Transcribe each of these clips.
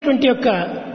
వంటి యొక్క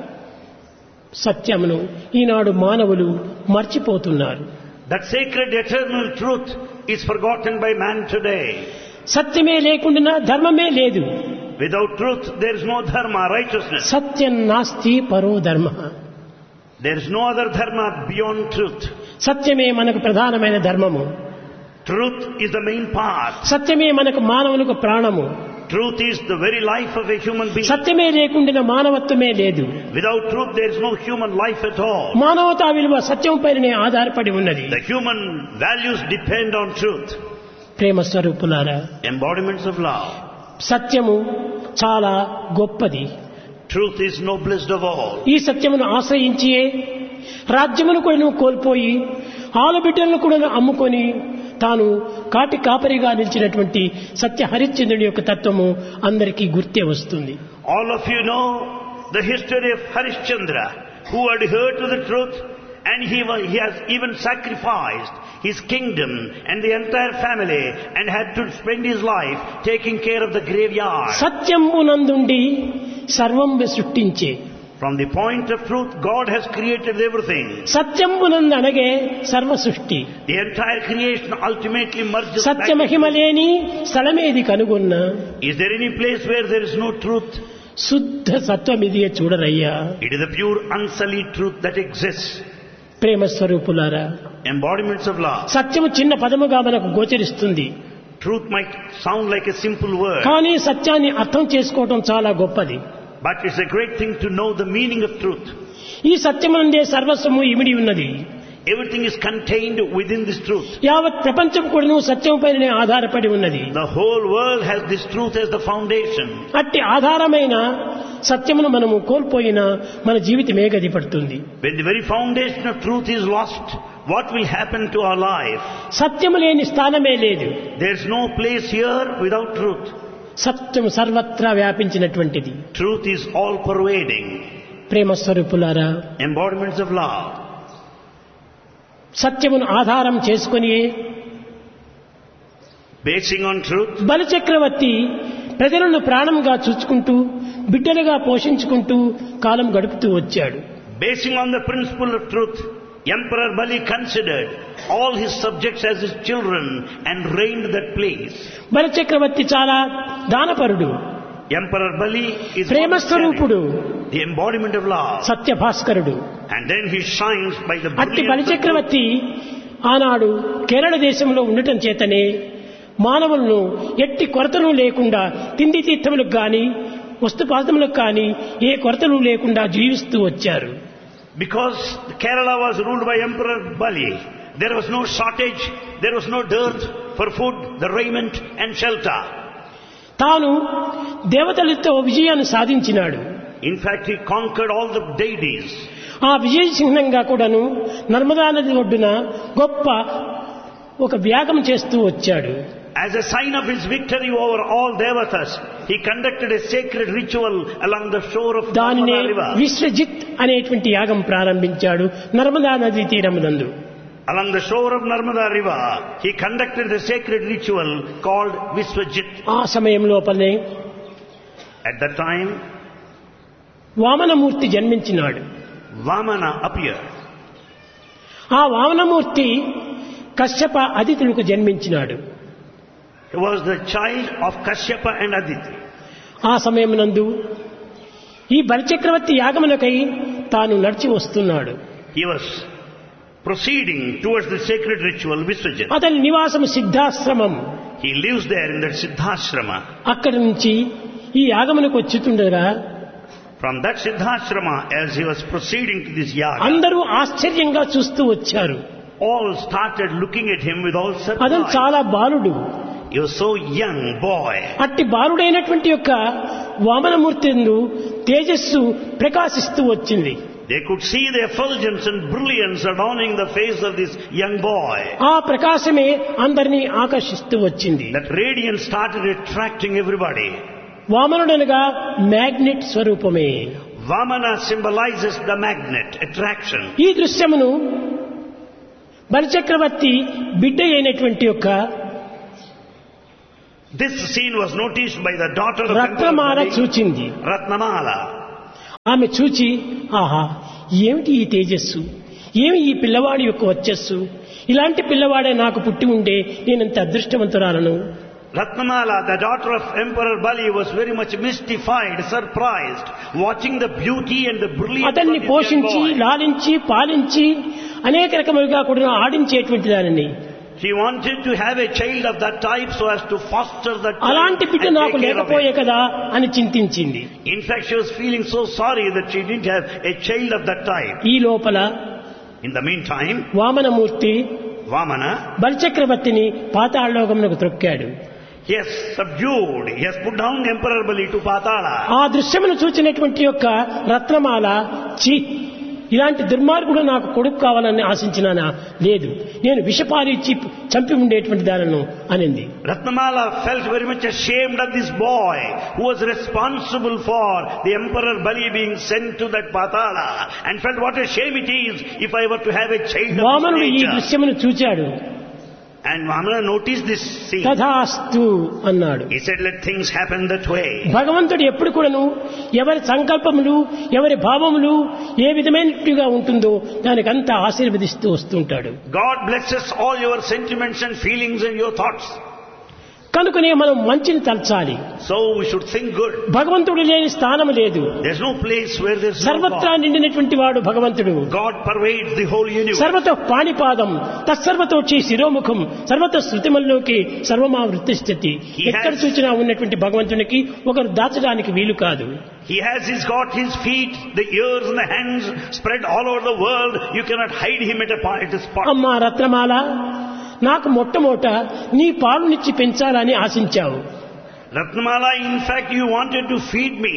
సత్యమును ఈనాడు మానవులు మర్చిపోతున్నారు. That sacred eternal truth is forgotten by man today. సత్యమే లేకుండా ధర్మమే లేదు. Without truth there is no dharma, righteousness. సత్యం నాస్తి పరో ధర్మః. There is no other dharma beyond truth. సత్యమే మనకు ప్రధానమైన ధర్మము. Truth is the main part. సత్యమే మనకు మానవులకు ప్రాణము. Truth is the very life of a human being. సత్యమే లేకుండా మానవత్వమే లేదు. Without truth there is no human life at all. మానవతా విలువ సత్యం పైనే ఆధారపడి ఉన్నది. The human values depend on truth. ప్రేమ స్వరూపులారా, Embodiments of love. సత్యము చాలా గొప్పది. Truth is noblest of all. ఈ సత్యమును ఆశ్రయించి రాజ్యమును కూడా కోల్పోయి ఆలబిడ్డలను కూడా అమ్ముకొని తాను కాటి కాపరిగా నిలిచినటువంటి సత్య హరిశ్చంద్రుని యొక్క తత్వము అందరికీ గుర్తే వస్తుంది. All of you know the history of Harishchandra, who adhered to the truth, and he has even sacrificed his kingdom and the entire family and had to spend his life taking care of the graveyard. సత్యమునందుండి సర్వం సృష్టించే. From the point of truth, God has created everything. సత్యమునందు అనగే సర్వ సృష్టి. The entire creation ultimately merges. సత్య మహిమ లేని స్థలమేది కనుగొన్న. Is there any place where there is no truth? శుద్ధ సత్వమిదియే చూడరయ్యా. It is the pure unsullied truth that exists. ప్రేమ స్వరూపులారా, Embodiments of love. సత్యము చిన్న పదముగా మనకు గోచరిస్తుంది. Truth might sound like a simple word, కానీ సత్యాన్ని అర్థం చేసుకోవడం చాలా గొప్పది. but it's a great thing to know the meaning of truth. ఈ సత్యమునందే సర్వస్వము ఇమిడి ఉన్నది. Everything is contained within this truth. యావత్ ప్రపంచం కూడా సత్యముపైనే ఆధారపడి ఉన్నది. The whole world has this truth as the foundation. అట్టి ఆధారమైన సత్యమును మనము కోల్పోయినా మన జీవితమే గతిపడుతుంది. When the very foundation of truth is lost, what will happen to our life? సత్యము లేని స్థానమే లేదు. There's no place here without truth. సత్యము సర్వత్రా వ్యాపించినటువంటిది. Truth is all pervading. ప్రేమ స్వరూపులారా, Embodiments of love. సత్యమును ఆధారం చేసుకొని Basing on truth, బలిచక్రవర్తి ప్రజలను ప్రాణంగా చూచుకుంటూ బిడ్డలుగా పోషించుకుంటూ కాలం గడుపుతూ వచ్చాడు. basing on the principle of truth, Emperor Bali considered all his subjects as his children and reigned that place. బలిచక్రవర్తి చాలా దానపరుడు, Emperor Bali is ప్రేమస్వరూపుడు, the embodiment of love. సత్యభాస్కరుడు. And then he shines by the అట్టి brilliance of truth. బలిచక్రవర్తి ఆనాడు కేరళ దేశంలో ఉండటం చేతనే మానవులను ఎట్టి కొరతలు లేకుండా తిండి తీర్థములకు కానీ వస్తుపాదములకు కానీ ఏ కొరతలు లేకుండా జీవిస్తూ వచ్చారు. Because Kerala was ruled by Emperor Bali, there was no shortage, there was no dearth for food, the raiment and shelter. తాను దేవతలతో విజయాన్ని సాధించినాడు. In fact, he conquered all the deities. ఆ విజయ చిహ్నంగా కూడాను నర్మదా నది ఒడ్డున గొప్ప ఒక యాగం చేస్తూ వచ్చాడు. As a sign of his victory over all devatas, he conducted a sacred ritual along the shore of దానినే Narmada river. విశ్వజిత్ అనేటువంటి యాగం ప్రారంభించాడు నర్మదా నది తీరమునందు. Along the shore of Narmada river, he conducted the sacred ritual called Viswajit. ఆ సమయం లోపలనే At that time, Vamanamurthy జన్మించినాడు. Vamana appeared. ఆ Vamanamurthy Kashyapa అదితులకు జన్మించినాడు. He was the child of Kashyapa and Aditi. ఆ సమయమునందు ఈ బలిచక్రవర్తి యాగమునకై తాను నడిచి వస్తున్నాడు. He was proceeding towards the sacred ritual Viswajit. అతని నివాసం Siddhashramam. He lives there in that Siddhashrama. అక్కడి నుంచి ఈ యాగమునకు వచ్చుతుండగా From that Siddhashrama, as he was proceeding to this yaga, అందరూ ఆశ్చర్యంగా చూస్తూ వచ్చారు. all started looking at him with all అతను surprise. చాలా బాలుడు. He was so young boy. అట్టి బాలుడైనటువంటి యొక్క వామనమూర్తి తేజస్సు ప్రకాశిస్తూ వచ్చింది. They could see the effulgence and brilliance adorning the face of this young boy. ఆ ప్రకాశమే అందరినీ ఆకర్షిస్తూ వచ్చింది. That radiance started attracting everybody. వామనుడనగా magnet స్వరూపమే. Vamana symbolizes the magnet, attraction. ఈ దృశ్యమును బలిచక్రవర్తి బిడ్డ అయినటువంటి యొక్క This scene was noticed by the daughter of Emperor Ratnamala Bali, చూచింది. Ratnamala. ఆమె చూచి, ఆహా, ఏమిటి ఈ తేజస్సు, ఏమి ఈ పిల్లవాడి యొక్క వచ్చస్సు, ఇలాంటి పిల్లవాడే నాకు పుట్టి ఉండే నేనంత అదృష్టవంతురాలను. Ratnamala, the daughter of Emperor Bali, was very much mystified, surprised, watching the beauty and the brilliance అతన్ని of this young పోషించి boy. లాలించి పాలించి అనేక రకములుగా కూడా ఆడించేటువంటి దానిని, She wanted to have a child of that type so as to foster that child అలాంటి and బిడ్డ take నాకు care of లేకపోయే it. కదా అని చింతించింది. In fact, she was feeling so sorry that she didn't have a child of that type. ఈ లోపల In the meantime, Vamanamurthy Vamana, బలిచక్రవర్తిని పాతాళలోకమునకు త్రొక్కాడు. he has subdued, he has put down Emperor Bali to Patala. ఆ దృశ్యమును చూచినటువంటి యొక్క రత్నమాల, చి, ఇలాంటి దుర్మార్గుడు నాకు కొడుకు కావాలని ఆశించినానా, లేదు, నేను విషపాలు ఇచ్చి చంపి ఉండేటువంటి దానను అనింది. Ratnamala felt very much ashamed of this boy who was responsible for the Emperor Bali being sent to that Patala, and felt what a shame it is if I were to have a child of Vamanudu this ఈ nature. దృశ్యమును చూచాడు. And Vamana noticed this scene. తథాస్తు అన్నాడు. He said, let things happen that way. భగవంతుడు ఎప్పుడు కూడాను ఎవరి సంకల్పములు, ఎవరి భావములు ఏ విధమైనట్టుగా ఉంటుందో దానికంతా ఆశీర్వదిస్తూ వస్తుంటాడు. God blesses all your sentiments and feelings and your thoughts. కనుకనే మనం మంచిని తలచాలి. So we should think good. భగవంతుడు లేని స్థానం లేదు. There's no place where there's no సర్వత్రా God. నిండినటువంటి వాడు భగవంతుడు. God pervades the whole universe. సర్వతో పాణిపాదం తత్సర్వతోచి శిరోముఖం సర్వత శృతిమల్లోకి సర్వమా వృత్తిస్థితి. ఎక్కడ చూచినా ఉన్నటువంటి భగవంతునికి ఒకరు దాచడానికి వీలు కాదు. He has got his feet, the ears and the hands spread all over the world. You cannot hide him at a spot. అమ్మా రత్నమాల, నాకు మొట్టమొదట నీ పాలునిచ్చి పెంచాలని ఆశించావు. Ratnamala, in fact, you wanted to feed me.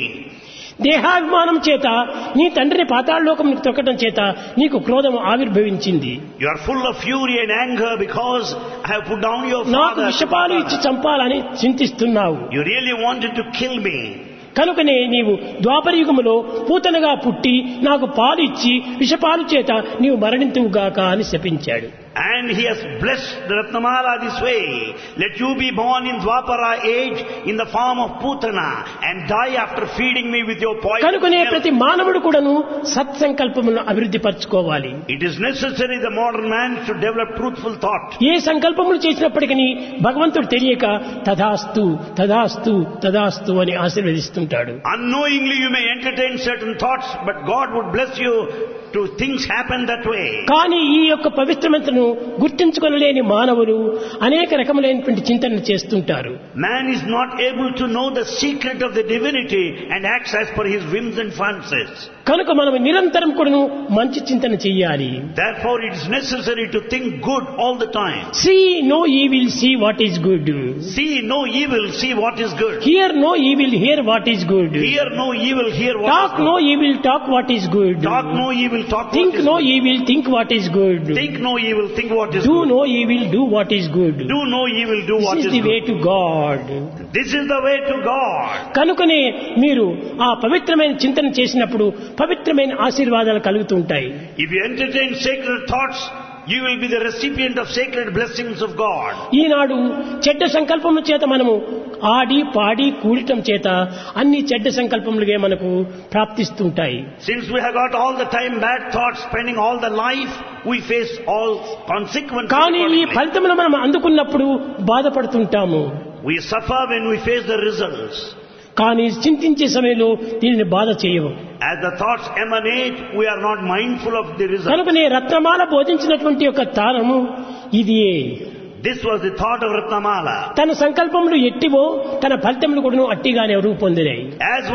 దేహాభిమానం చేత నీ తండ్రిని పాతాళలోకం తొక్కడం చేత నీకు క్రోధం ఆవిర్భవించింది. You are full of fury and anger because I have put down your నాకు father. విషపాలు ఇచ్చి చంపాలని చింతిస్తున్నావు. You really wanted to kill me. కనుకనే నీవు ద్వాపరయుగములో పూతనగా పుట్టి నాకు పాలు ఇచ్చి విషపాలు చేత నీవు మరణింతువుగాక అని శపించాడు. And he has blessed Ratnamala this way. Let you be born in Dwapara age in the form of Putana and die after feeding me with your poison. కనుకనే milk. ప్రతి మానవుడు కూడాను సత్సంకల్పములను అభివృద్ధి పరచుకోవాలి. It is necessary the modern man should develop truthful thought. ఏ సంకల్పములు చేసినప్పటికీ భగవంతుడు తెలియక తథాస్తు తథాస్తు తథాస్తు అని ఆశీర్వదిస్తుంటాడు. Unknowingly you may entertain certain thoughts, but God would bless you to things happen that way. కానీ ఈ యొక్క పవిత్రమంతను గుర్తించుకొనలేని మానవులు అనేక రకములైనటువంటి చింతనలు చేస్తుంటారు. Man is not able to know the secret of the divinity and acts as per his whims and fancies. కనుక మనం నిరంతరం కూడాను మంచి చింతన చెయ్యాలి. Therefore it is necessary to think good all the time. See no evil, see what is good. See no evil, see what is good. Here no evil, here what is good. Hear no evil, hear what talk is no good. Evil, talk what is good. Talk no evil, talk think what is no good. Evil, think what is good. Think no evil, think what is do good. No evil, do what is good. Do no evil, do what this is is the way good. To God. This is the way to God. కనుకనే మీరు ఆ పవిత్రమైన చింతన చేసినప్పుడు పవిత్రమైన ఆశీర్వాదాలు కలుగుతూ ఉంటాయి. If you entertain sacred thoughts, you will be the recipient of sacred blessings of God. ఈనాడు చెడ్డ సంకల్పముల చేత మనము ఆడి పాడి కూడటం చేత అన్ని చెడ్డ సంకల్పములుగా మనకు ప్రాప్తిస్తుంటాయి. Since we have got all the time bad thoughts, spending all the life, we face all consequences కానీ ఈ accordingly. ఫలితమును మనం అందుకున్నప్పుడు బాధపడుతుంటాము. We suffer when we face the results. కానీ చింతించే సమయంలో దీనిని బాధ చేయము. As the thoughts emanate, we are not mindful of the results. కనుకనే రత్నమాల బోధించినటువంటి యొక్క తారము ఇదియే. This was the thought of Ratnamala. తన సంకల్పములు ఎట్టివో తన ఫలితములు కూడా అట్టిగానే రూపొందినాయి.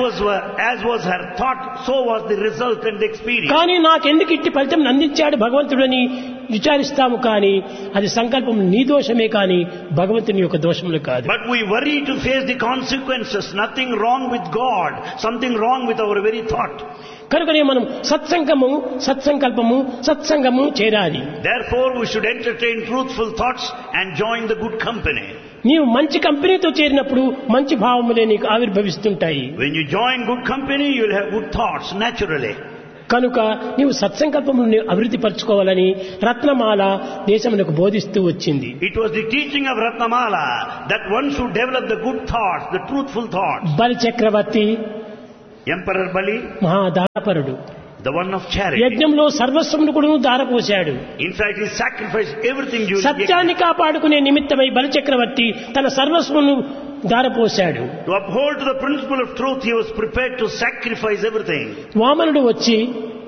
As was her thought, so was the result and the experience. కానీ నాకెందుకు ఇట్టి ఫలితం అందించాడు భగవంతుడని విచారిస్తాము. కానీ అది సంకల్పం నీ దోషమే కానీ భగవంతుని యొక్క దోషములు కాదు. But we worry to face the consequences. Nothing wrong with God. Something wrong with our very thought. కనుకనే మనం సత్సంగము సత్సంకల్పము సత్సంగము చేరాలి. Therefore, we should entertain truthful thoughts and join the good company. నీవు మంచి కంపెనీతో చేరినప్పుడు మంచి భావములే నీకు ఆవిర్భవిస్తుంటాయి. When you join good company, you will have good thoughts naturally. కనుక నీవు సత్సంకల్పమును అభివృద్ధి పరచుకోవాలని రత్నమాల దేశమునకు బోధిస్తూ వచ్చింది. It was the teaching of Ratnamala that one should develop the good thoughts, the truthful thoughts. బలి చక్రవర్తి Emperor Bali, మహాదానపరుడు, the one of charity. యజ్ఞంలో సర్వస్వమును కూడా దారపోశాడు. In fact, he sacrificed everything during సత్యాన్ని Yajna. కాపాడుకునే నిమిత్తమై బలిచక్రవర్తి తన సర్వస్వమును దారపోశాడు. To uphold to the principle of truth, he was prepared to sacrifice everything. వామనుడు వచ్చి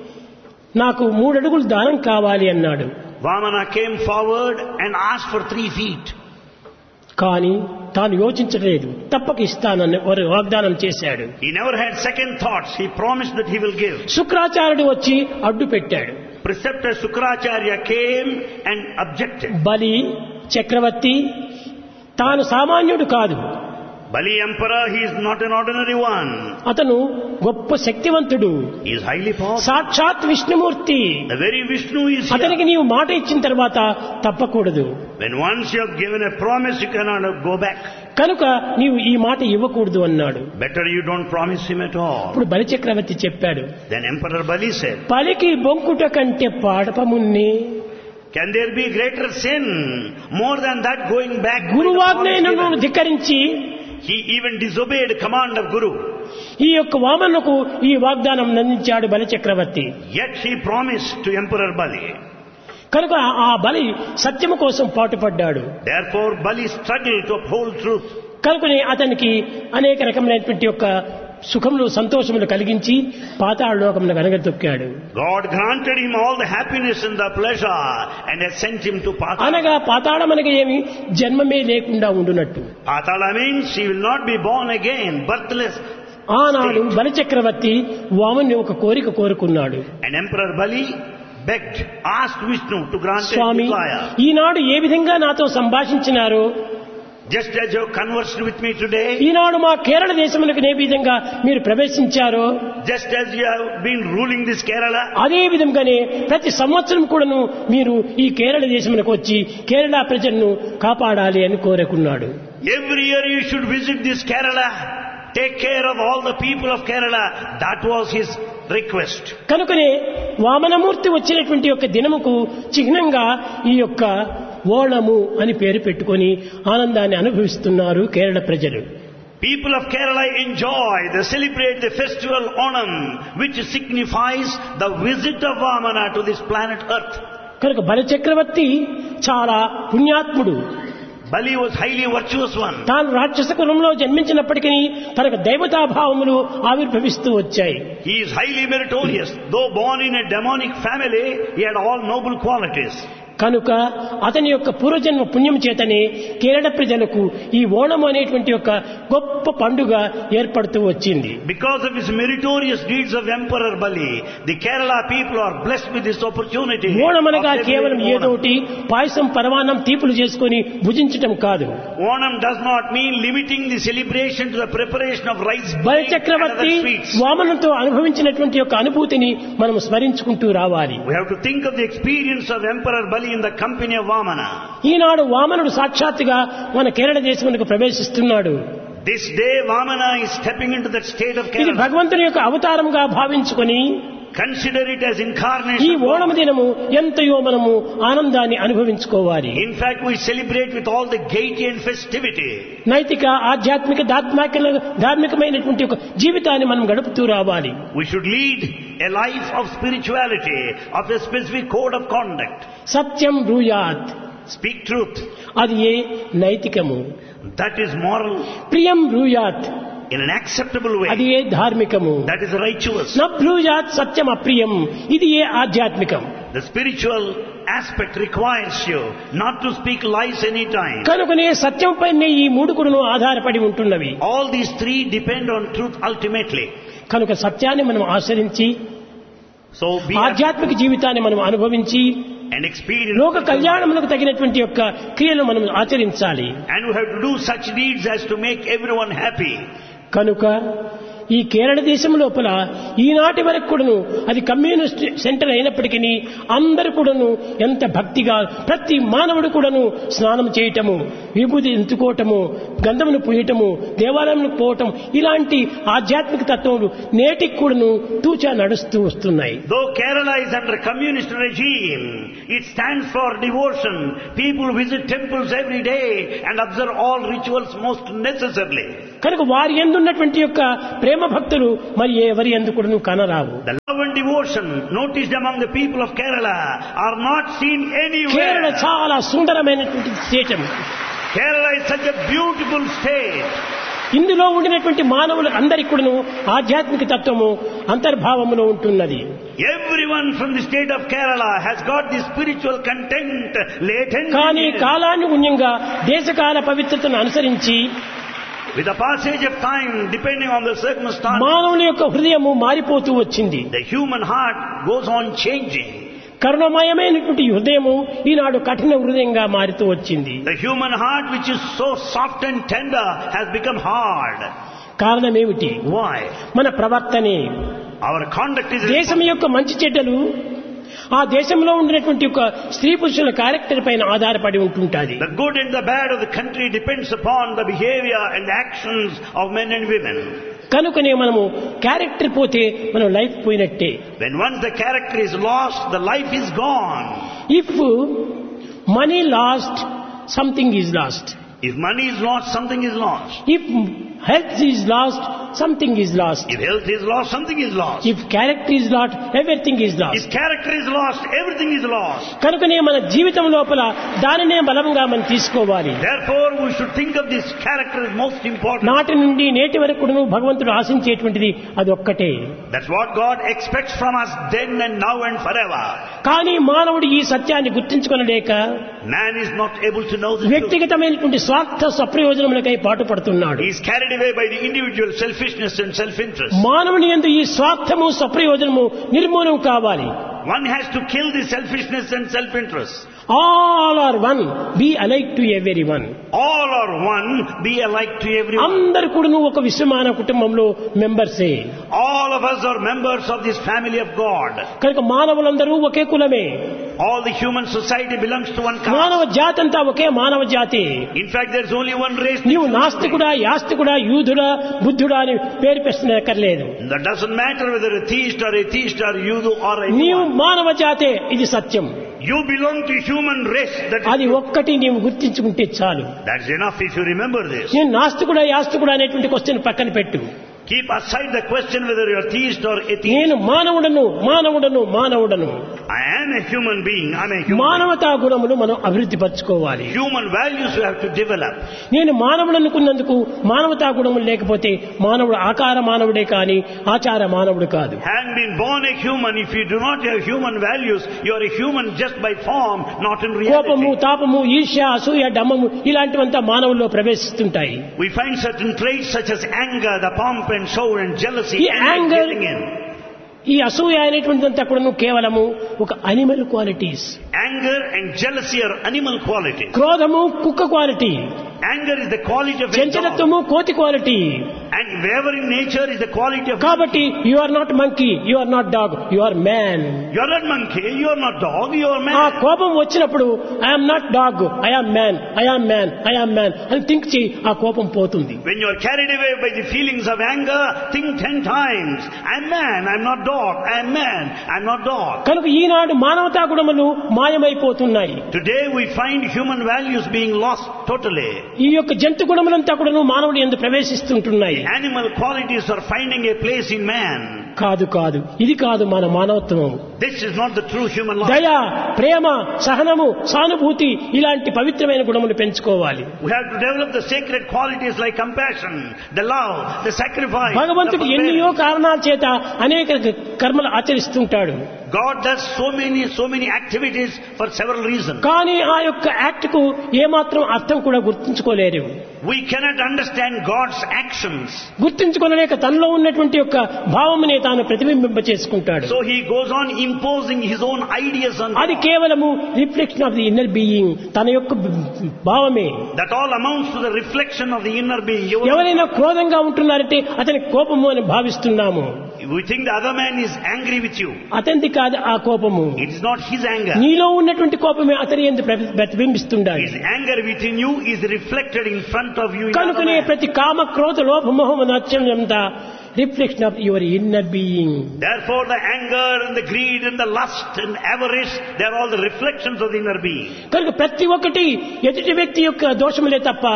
నాకు 3 అడుగులు దానం కావాలి అన్నాడు. Vamana came forward and asked for 3 feet. కానీ తాను యోచించలేదు, తప్పక ఇస్తానని వాగ్దానం చేశాడు. He never had second thoughts. He promised that he will give. శుక్రాచార్యుడు వచ్చి అడ్డు పెట్టాడు. Preceptor Sukracharya came and objected. బలి చక్రవర్తి తాను సామాన్యుడు కాదు, Bali Emperor, he is not an ordinary one. అతను గొప్ప శక్తివంతుడు, He is highly powerful. సాక్షాత్ Vishnumurthy. The very Vishnu is అతనికి here. నీవు మాట ఇచ్చిన తర్వాత తప్పకూడదు, When once you have given a promise, you cannot go back. కనుక నీవు ఈ మాట ఇవ్వకూడదు అన్నాడు. Better you don't promise him at all. ఇప్పుడు బలిచక్రవర్తి చెప్పాడు, Then Emperor Bali said, పలికి బొంకుట కంటే పాడపమున్ని, can there be greater sin more than that going back? with the గురువాజ్ఞను promise given? ధిక్కరించి He even disobeyed command of Guru. ఈ యొక్క వామనకు ఈ వాగ్దానం అందించాడు బలిచక్రవర్తి. Yet he promised to Emperor Bali. కనుక ఆ బలి సత్యము కోసం పాటుపడ్డాడు. Therefore Bali struggled to uphold truth. కనుకనే అతనికి అనేక రకమైనటువంటి యొక్క సుఖములు సంతోషములు కలిగించి పాతాళ లోకమును గనగతొక్కాడు. God granted him all the happiness and the pleasure and has sent him to Patala. అనగా పాతాళం అనగా ఏమి, జన్మమే లేకుండా ఉండునట్టు. Patala means he will not be born again, birthless. ఆనాడు బలిచక్రవర్తి వామన్ని ఒక కోరిక కోరుకున్నాడు. And Emperor Bali begged, asked Vishnu to grant a Swamy, desire. ఈనాడు ఏ విధంగా నాతో సంభాషించినారో, Just as you have conversed with me today, ఈనాడు మా కేరళ దేశములకు ఏ విధంగా మీరు ప్రవేశించారో, just as you have been ruling this Kerala, అదే విధంగానే ప్రతి సంవత్సరం కూడాను మీరు ఈ కేరళ దేశములకు వచ్చి కేరళ ప్రజలను కాపాడాలి అని కోరుకున్నాడు. every year you should visit this Kerala, take care of all the people of Kerala. That was his request. కనుకనే వామనమూర్తి వచ్చినటువంటి యొక్క దినముకు చిహ్నంగా ఈ యొక్క ఓణము అని పేరు పెట్టుకొని ఆనందాన్ని అనుభవిస్తున్నారు కేరళ ప్రజలు. People of Kerala enjoy, they celebrate the festival Onam, which signifies the visit of Vamana to this planet Earth. కనుక బలిచక్రవర్తి చాలా పుణ్యాత్ముడు. Bali was highly virtuous one. తాను రాక్షస కులంలో జన్మించినప్పటికీ తనకు దైవతాభావములు ఆవిర్భవిస్తూ వచ్చాయి. He is highly meritorious. Though born in a demonic family, he had all noble qualities. కనుక అతని యొక్క పూర్వజన్మ పుణ్యం చేతనే కేరళ ప్రజలకు ఈ ఓణం అనేటువంటి యొక్క గొప్ప పండుగ ఏర్పడుతూ వచ్చింది. Because of his meritorious deeds of Emperor Bali, the Kerala people are blessed with this opportunity. Onam అనగా of కేవలం celebrating Onam. ఏదోటి పాయసం పరమాన్నం తీపులు చేసుకొని భుజించటం కాదు. Onam does not mean limiting the celebration to the preparation of rice pudding and Balichakravarthi other sweets. వామనంతో అనుభవించినటువంటి యొక్క అనుభూతిని మనం స్మరించుకుంటూ రావాలి. We have to think of the experience of Emperor Bali in the company of Vamana. ఈనాడు వామనుడు సాక్షాత్తుగా మన కేరళ దేశమునకు ప్రవేశిస్తున్నాడు. This day Vamana is stepping into that state of ఇది Kerala. భగవంతుని యొక్క అవతారంగా భావించుకొని Consider it as ఈ incarnation. of ఓణము God. దినము ఎంతయో మనము ఆనందాన్ని అనుభవించుకోవాలి. In fact, we celebrate with all the gaiety and festivity. నైతిక ఆధ్యాత్మిక ధార్మికమైనటువంటి ఒక జీవితాన్ని మనం గడుపుతూ రావాలి. We should lead a life of spirituality, of a specific code of conduct. Satyam బ్రూయాత్, Speak truth. అది ఏ నైతికము. That is moral ప్రియం బ్రూయాత్, in an acceptable అది way. A ధార్మికము. That is righteous. న బ్రూయాత్ సత్యం అప్రియం, ఇది ఏ ఆధ్యాత్మికం. The spiritual aspect requires you not to speak lies any time. కనుకనే సత్యం పైనే ఈ 3 కూడాను ఆధారపడి ఉంటున్నవి. All these 3 depend on truth ultimately. కనుక సత్యాన్ని మనం ఆచరించి So be ఆధ్యాత్మిక జీవితాన్ని మనం అనుభవించి and experience. లోక కళ్యాణములకు తగినటువంటి యొక్క క్రియలు మనం ఆచరించాలి. And we have to do such deeds as to make everyone happy. కనుక ఈ కేరళ దేశం లోపల ఈనాటి వరకు కూడాను అది కమ్యూనిస్ట్ సెంటర్ అయినప్పటికీ అందరూ కూడాను ఎంత భక్తిగా ప్రతి మానవుడు కూడాను స్నానం చేయటము, విభూతి ఎంచుకోవటము, గంధమును పూయటము, దేవాలయంలో పోవటం, ఇలాంటి ఆధ్యాత్మిక తత్వములు నేటికి కూడాను తూచా నడుస్తూ వస్తున్నాయి. Though Kerala is under communist regime, it stands for devotion. People visit temples every day and observe all rituals most necessarily. కనుక వారి యందు ఉన్నటువంటి యొక్క ప్రేమ ప్రేమ భక్తులు మరి ఎవరి ఎందుకు కనరావు. The love and devotion noticed among the people of Kerala are not seen Kerala anywhere. చాలా సుందరమైనటువంటి దేశం. Kerala is such a beautiful state. ఇందులో ఉండినటువంటి మానవులు అందరికీ కూడాను ఆధ్యాత్మిక తత్వము అంతర్భావములో ఉంటున్నది. Everyone from the state of Kerala has got the spiritual content latent. కానీ in it. కాలానుగుణ్యంగా దేశకాల పవిత్రతను అనుసరించి With the passage of time, depending on the circumstance, మానవుని యొక్క హృదయము మారిపోతూ వచ్చింది. the human heart goes on changing. కరుణమయమైనటువంటి హృదయము ఈనాడు కఠిన హృదయంగా మారుతూ వచ్చింది. The human heart, which is so soft and tender, has become hard. కారణమేమిటి? Why? మన ప్రవర్తనే. Our conduct is దేశం యొక్క మంచి చెడ్డలు ఆ దేశంలో ఉండినటువంటి ఒక స్త్రీ పురుషుల క్యారెక్టర్ పైన ఆధారపడి ఉంటుంటాది. the good and the bad of the country depends upon the behavior and the actions of men and women. కనుకనే మనము క్యారెక్టర్ పోతే మనం లైఫ్ పోయినట్టే. When once the character is lost, the life is gone. If money last, something is lost. If money is lost, something is lost. If health is lost, something is lost. If health is lost, something is lost. If character is lost, everything is If lost. character is lost, everything is lost. కనుకనే మన జీవితం లోపల దానినే బలంగా మనం తీసుకోవాలి. Therefore, we should think of this character as most important. నాటి నుండి నేటి వరకు కూడాను భగవంతుడు ఆశించేటువంటిది అది ఒక్కటే. That's what God expects from us then and now and forever. కానీ మానవుడు ఈ సత్యాన్ని గుర్తించుకొనలేక Man is not able to know the truth. వ్యక్తిగతమైనటువంటి స్వార్థ స్వప్రయోజనములకై పాటుపడుతున్నాడు. He is carried away by the individual selfishness and self-interest. మానవుని యందు ఈ స్వార్థము స్వప్రయోజనము నిర్మూలన కావాలి. One has to kill the selfishness and self-interest. All are one, be alike to everyone. All are one, be alike to everyone. అందరూ కూడాను ఒక విశ్వమాన కుటుంబంలో మెంబర్సే. All of us are members of this family of God. కనుక మానవులందరూ ఒకే కులమే. All the human society belongs to one మానవ caste. జాతి అంతా ఒకే మానవ జాతి. In fact, there's only one race. నీవు నాస్తికుడా, యాస్తికుడా, యూదుడా, బుద్ధుడా అని పేరు పెట్టనక్కర్లేదు. That doesn't matter whether atheist or Yudu or నీవు anyone. మానవ జాతే, ఇది సత్యం. You belong to human race. అది ఒక్కటి నీవు గుర్తించుకుంటే చాలు. That's enough if you remember this. నేను నాస్తికుడా, యాస్తికుడా అనేటువంటి క్వశ్చన్ పక్కన పెట్టు. Keep aside the question whether you're theist or atheist. నేను మానవుడను, మానవుడను, మానవుడను. I am a human being. I'm a human మానవతా గుణములు మనం అభివృద్ధి పరచుకోవాలి. being. Human values you have to develop. నేను మానవుడు అనుకున్నందుకు మానవతా గుణములు లేకపోతే మానవుడు ఆకార మానవుడే కాని ఆచార మానవుడు కాదు. Having been born a human, if you do not have human values, you are a human just by form, not in కోపము, reality. తాపము, ఈర్ష్య, అసూయ, డమ్మము ఇలాంటివంతా మానవుల్లో ప్రవేశిస్తుంటాయి. We find certain traits such as anger, the pomp and show and jealousy ఈ and anger, getting in. ఈ అసూయ అనేటువంటిదంతా కూడా కేవలము ఒక animal qualities. Anger and jealousy are animal qualities. క్రోధము కుక్క quality. Anger is the quality of a dog. చంచలత్వము కోతి quality. And wavering nature is the quality of... కాబట్టి you are not monkey, you are not dog, you are man. You are not monkey, you are not dog, you are ఆ man. కోపం వచ్చినప్పుడు I'm not dog, I'm man, I'm man, I'm man అని think చేయి, ఆ కోపం పోతుంది. When you are carried away by the feelings of anger, think 10 times. I'm man, I'm not dog. I'm man, I'm not dog. కనుక ఈనాడు మానవతా గుణములు మాయమైపోతున్నాయి. Today we find human values being lost totally. ఈ యొక్క జంతు గుణములంతా కూడా మానవుడి యందు ప్రవేశిస్తుంటున్నాయి. Animal qualities are finding a place in man. కాదు కాదు, ఇది కాదు మన మానవత్వం. This is not the true human life. దయ, ప్రేమ, సహనము, సానుభూతి ఇలాంటి పవిత్రమైన గుణములు పెంచుకోవాలి. We have to develop the sacred qualities like compassion, the love, the sacrifice. భగవంతుడు the ఎన్నో forbearance. కారణాల చేత అనేక కర్మలు ఆచరిస్తుంటాడు. God does so many activities for several reasons. కానీ ఆ యొక్క యాక్ట్ కు ఏమాత్రం అర్థం కూడా గుర్తించుకోలేరు. We cannot understand God's actions. గుర్తించుకోలేక తనలో ఉన్నటువంటి యొక్క భావమునే తాను ప్రతిబింబింప చేసుకుంటాడు. So he goes on imposing his own ideas on అది God. కేవలము reflection of the inner being, తన యొక్క భావమే. That all amounts to the reflection of the inner being. ఎవరైనా క్రోధంగా ఉంటున్నారంటే అతని కోపము అని భావిస్తున్నాము. We think the other man is angry with you. అతనిది కాదు ఆ కోపము. It is not his anger. నీలో ఉన్నటువంటి కోపమే అతని యందు ప్రతిబింబిస్తుండాలి. His anger within you is reflected in front of you in the other కనుకనే man. ప్రతి కామ క్రోధ లోభ మోహము నచ్చంతా reflection of your inner being. Therefore the anger and the greed and the lust and avarice, they are all the reflections of the inner being. కనుక ప్రతి ఒక్కటి ఎదుటి వ్యక్తి యొక్క దోషములే తప్ప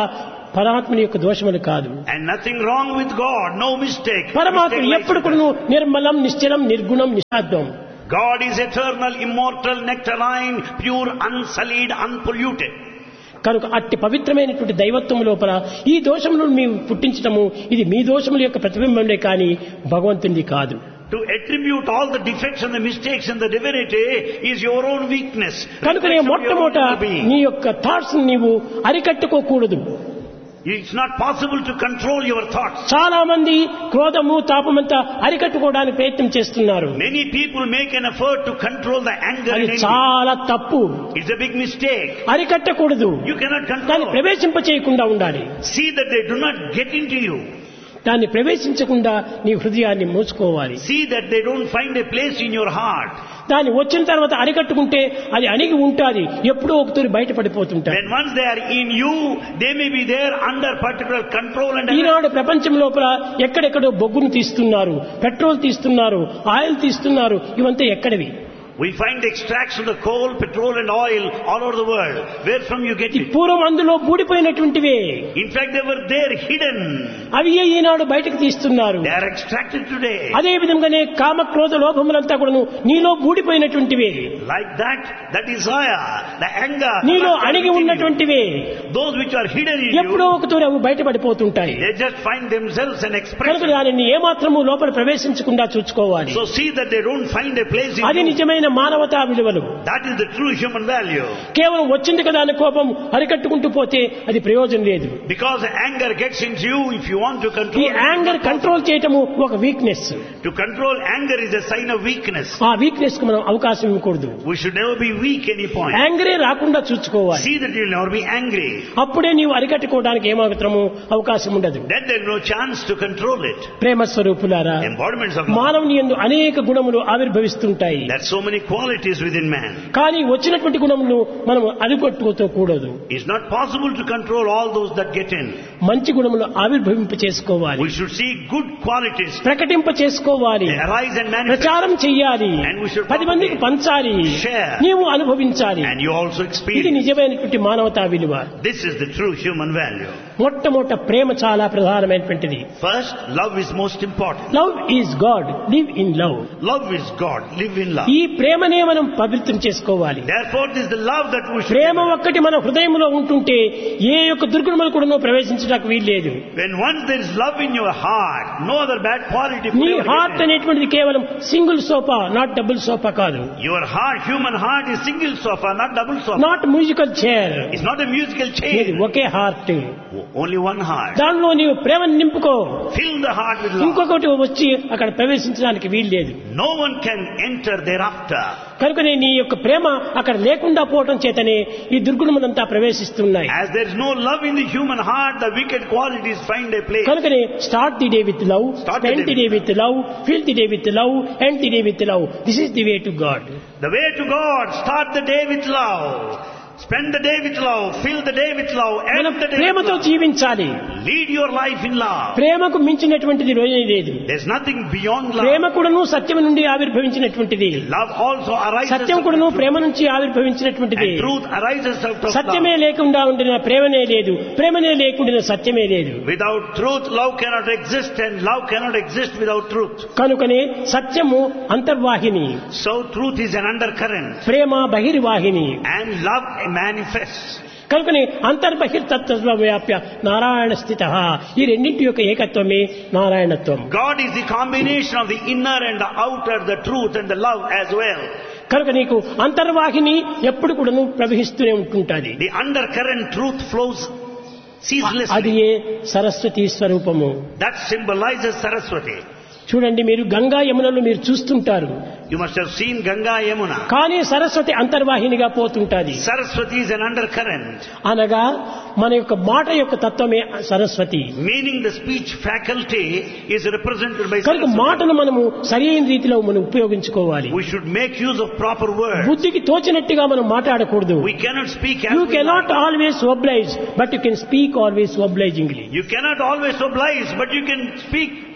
పరమాత్మని యొక్క దోషములు కాదు. And nothing wrong with God, no mistake. పరమాత్మ Mistake ఎప్పుడు lies in కూడా నిర్మలం, నిశ్చలం, నిర్గుణం, నిషాద్వం. God is eternal, immortal, nectarine, pure, unsullied, unpolluted. కనుక అట్టి పవిత్రమైనటువంటి దైవత్వం లోపల ఈ దోషములను మేము పుట్టించటము ఇది మీ దోషముల యొక్క ప్రతిబింబమే కానీ భగవంతునిది కాదు. To attribute all the defects and the mistakes and the divinity is your own weakness. కనుకనే మొట్టమొదట నీ యొక్క థాట్స్ నీవు అరికట్టుకోకూడదు. It's not possible to control your thoughts. చాలా మంది క్రోధము, తాపమంతా అరికట్టుకోవడానికి ప్రయత్నం చేస్తున్నారు. Many people make an effort to control the anger అది and envy. చాలా తప్పు. It's a big mistake. అరికట్టకూడదు. You cannot దాన్ని control. ప్రవేశింప చేయకుండా ఉండాలి. See that they do not get into you. దాన్ని ప్రవేశించకుండా నీ హృదయాన్ని మూసుకోవాలి. See that they don't find a place in your heart. దాన్ని వచ్చిన తర్వాత అరికట్టుకుంటే అది అణిగి ఉంటాది, ఎప్పుడో ఒకతూరి బయటపడిపోతుంటాయి. When once they are in you, they may be there under particular control and ఈనాడు ప్రపంచం లోపల ఎక్కడెక్కడో బొగ్గును తీస్తున్నారు, పెట్రోల్ తీస్తున్నారు, ఆయిల్ తీస్తున్నారు. ఇవంతా ఎక్కడివి? we find extracts of the coal, petrol and oil all over the world. Where from you get it? పూర్వం అందులో బూడిపోయినటువంటివే. In fact, they were there hidden. అవి ఈనాడు బయటకు తీస్తున్నారు. They are extracted today. అదే విధంగానే కామ, క్రోధ, లోభములంతా కూడాను నీలో బూడిపోయినటువంటివే. Like that, the desire, the anger, నీలో అణిగి ఉన్నటువంటివే. those which are hidden in ఎప్పుడో you, ఒకతూరి అవి బయటపడిపోతుంటాయి. they just find themselves an కనుక expression. దానిని ఏమాత్రము లోపల ప్రవేశించకుండా చూసుకోవాలి. So see that they don't find a place in అది you. నిజమైన మానవతా విలువలు. That is the true human value. కేవలం వచ్చింది కదా అని కోపం అరికట్టుకుంటూ పోతే అది ప్రయోజనం లేదు. Because anger gets into you, if you want to ఈ control it, యాంగర్ కంట్రోల్ చేయటము ఒక weakness. to control anger is a sign of weakness. ఆ వీక్నెస్ కు మనం అవకాశం ఇవ్వకూడదు. We should never be weak any point. యాంగరే రాకుండా చూసుకోవాలి. See that you will never be angry. అప్పుడే నీవు అరికట్టుకోవడానికి ఏమాత్రము అవకాశం ఉండదు. Then there is no chance to control it. ప్రేమ స్వరూపులారా, Embodiments of love. మానవుని యందు అనేక గుణములు ఆవిర్భవిస్తుంటాయి. There are so many qualities within man. కానీ వచ్చినటువంటి గుణములు మనం అరికట్టుకోకూడదు. It's not possible to control all those that get in. మంచి గుణములు ఆవిర్భవింప చేసుకోవాలి, We should see good qualities ప్రకటింప చేసుకోవాలి, arise and manifest. ప్రచారం చెయ్యాలి, And we should 10 మందికి పంచాలి, share. నీవు అనుభవించాలి. And you also ఇది experience. నిజమైనటువంటి మానవతా విలువ. This is the true human value. మొట్టమొదట ప్రేమ చాలా ప్రధానమైనటువంటిది. First, love is most important. Love is God, live in love. Love is God. Live in love. ఈ ప్రేమనే మనం పవిత్రం చేసుకోవాలి. Therefore, this is the love that we should Prema develop. ఒక్కటి మన హృదయంలో ఉంటుంటే ఏ యొక్క దుర్గుణములు కూడా ప్రవేశించడానికి వీల్లేదు. When once there is love in your heart, no other bad quality could నీ ever హార్ట్ get in. అనేటువంటిది కేవలం single sofa, not double sofa కాదు. Your heart, human heart, is single sofa, not double sofa. Not musical chair. It's not a musical ఇది chair. ఒకే heart. Only one heart. దానిలో నీవు ప్రేమను నింపుకో. Fill the heart with love. ఇంకొకటి వచ్చి అక్కడ ప్రవేశించడానికి వీల్లేదు. No one can enter thereafter. కనుకనే నీ యొక్క ప్రేమ అక్కడ లేకుండా పోవటం చేతనే ఈ దుర్గుణములంతా ప్రవేశిస్తున్నాయి. As there is no love in the human heart, the wicked qualities find a place. కనుకనే start the day with love, spend the day with love, feel the day with love, end the day with love. This is the way to God. The way to God, start the day with love. Spend the day with love, fill the day with love, మనం end the day with ప్రేమతో love. జీవించాలి. Lead your life in love. ప్రేమకు మించినటువంటిది లేదు. There's nothing beyond ప్రేమ love. కూడాను సత్యం నుండి ఆవిర్భవించినటువంటిది. Love also arises సత్యం out కూడాను of Prema truth. నుంచి ఆవిర్భవించినటువంటిది. And truth arises out of సత్యమే love. లేకుండా ఉండిన ప్రేమనే లేదు, ప్రేమనే లేకుండా సత్యమే లేదు. Without truth, love cannot exist, and love cannot exist without truth. కనుకనే సత్యము అంతర్వాహిని, So truth is an undercurrent, Prema బహిర్వాహిని. and love manifests. కనుకనే అంతర్బహిర్తత్వ వ్యాప్య నారాయణ స్థిత. ఈ రెండింటి యొక్క ఏకత్వమే నారాయణత్వం. God is the combination of the inner and the outer, the truth and the love as well. కనుక నీకు అంతర్వాహిని ఎప్పుడు కూడాను ప్రవహిస్తూనే ఉంటుంటుంది. The undercurrent truth flows ceaselessly. అది ఏ సరస్వతి స్వరూపము. That symbolizes Saraswati. చూడండి, మీరు గంగా యమునలు మీరు చూస్తుంటారు, You must have seen Ganga Yamuna. కానీ Saraswati అంతర్వాహినిగా పోతుంటాది. Saraswati is an undercurrent, అనగా మన యొక్క మాట యొక్క తత్వమే Saraswati. meaning the speech faculty is represented by కనుక Saraswati. మాటను మనము సరైన రీతిలో మనం ఉపయోగించుకోవాలి. We should make use of proper words. బుద్ధికి తోచినట్టుగా మనం మాట్లాడకూడదు. We cannot speak as you we cannot like. Always oblige, but you can speak always obligingly. You cannot always oblige, but you can speak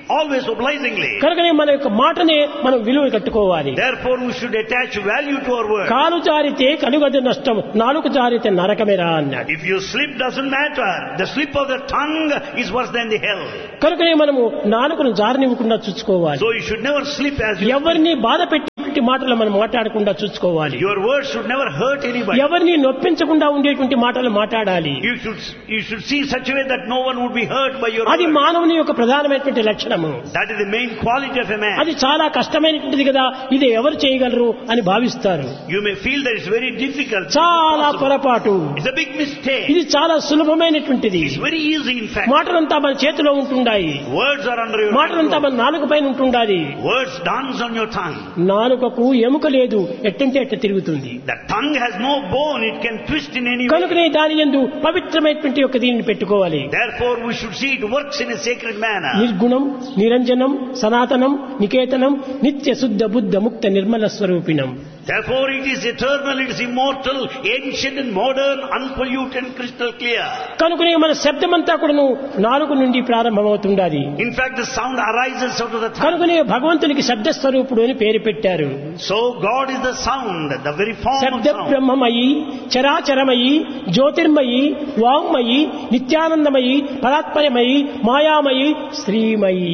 always obligingly. కనుకనే మన యొక్క మాటనే మనం విలువ కట్టుకోవాలి. Therefore we should attach value to our word. కాలు జారితే కలుగదు నష్టం, నాలుక జారితే నరకమేరా అన్నాడు. If you slip doesn't matter. The slip of the tongue is worse than the hell. కనుకనే మనము నాలుకను జారనివ్వకుండా చూసుకోవాలి. So you should never slip as you ఎవరిని బాధ పెట్టేటువంటి మాటలు మనం మాట్లాడకుండా చూసుకోవాలి. Your words should never hurt anybody. ఎవరిని నొప్పించకుండా ఉండేటువంటి మాటలు మాట్లాడాలి. You should see such a way that no one would be hurt by your అది words. మానవుని యొక్క ప్రధానమైనటువంటి లక్షణము. That is the main quality of a man. అది చాలా కష్టమైనటువంటిది కదా, ఇది ఎవరు చేయగలరు అని భావిస్తారు. You may feel that it's very difficult. చాలా పొరపాటు. It's a big mistake. ఇది చాలా సులభమైనటువంటిది. It's very easy in fact. మాటలంతా మన చేతిలో ఉంటుండాయి. Words are under your మాటలంతా control. మన నాలుక పైన ఉంటుండాలి. Words dance on your tongue. నాలుకకు ఎముక లేదు, ఎట్టంటే ఎట్ట తిరుగుతుంది. The tongue has no bone. It can twist in any way. కనుకనే దాని యందు పవిత్రమైనటువంటి యొక్క దీనిని పెట్టుకోవాలి. Therefore we should see it works in a sacred manner. నిర్గుణం, నిరంజనం, సనాతనం, నికేతనం, నిత్య శుద్ధ బుద్ధ ముక్త Nirmala స్వరూపిణం. Therefore it is eternal, it is immortal, ancient and modern, unpolluted, crystal clear. కనుకనే మన శబ్దమంతా కూడాను నాలుగు నుండి ప్రారంభమవుతుండాలి. In fact the sound arises out of the tongue. కనుకనే భగవంతునికి శబ్ద స్వరూపుడు అని పేరు పెట్టారు. So God is the sound, the very form of శబ్ద sound. బ్రహ్మమయి, చరాచరమయి, Jyotirmayi, వాంగ్మయి, నిత్యానందమయి, పరాత్పరమయి, మాయామయి, Srimayi.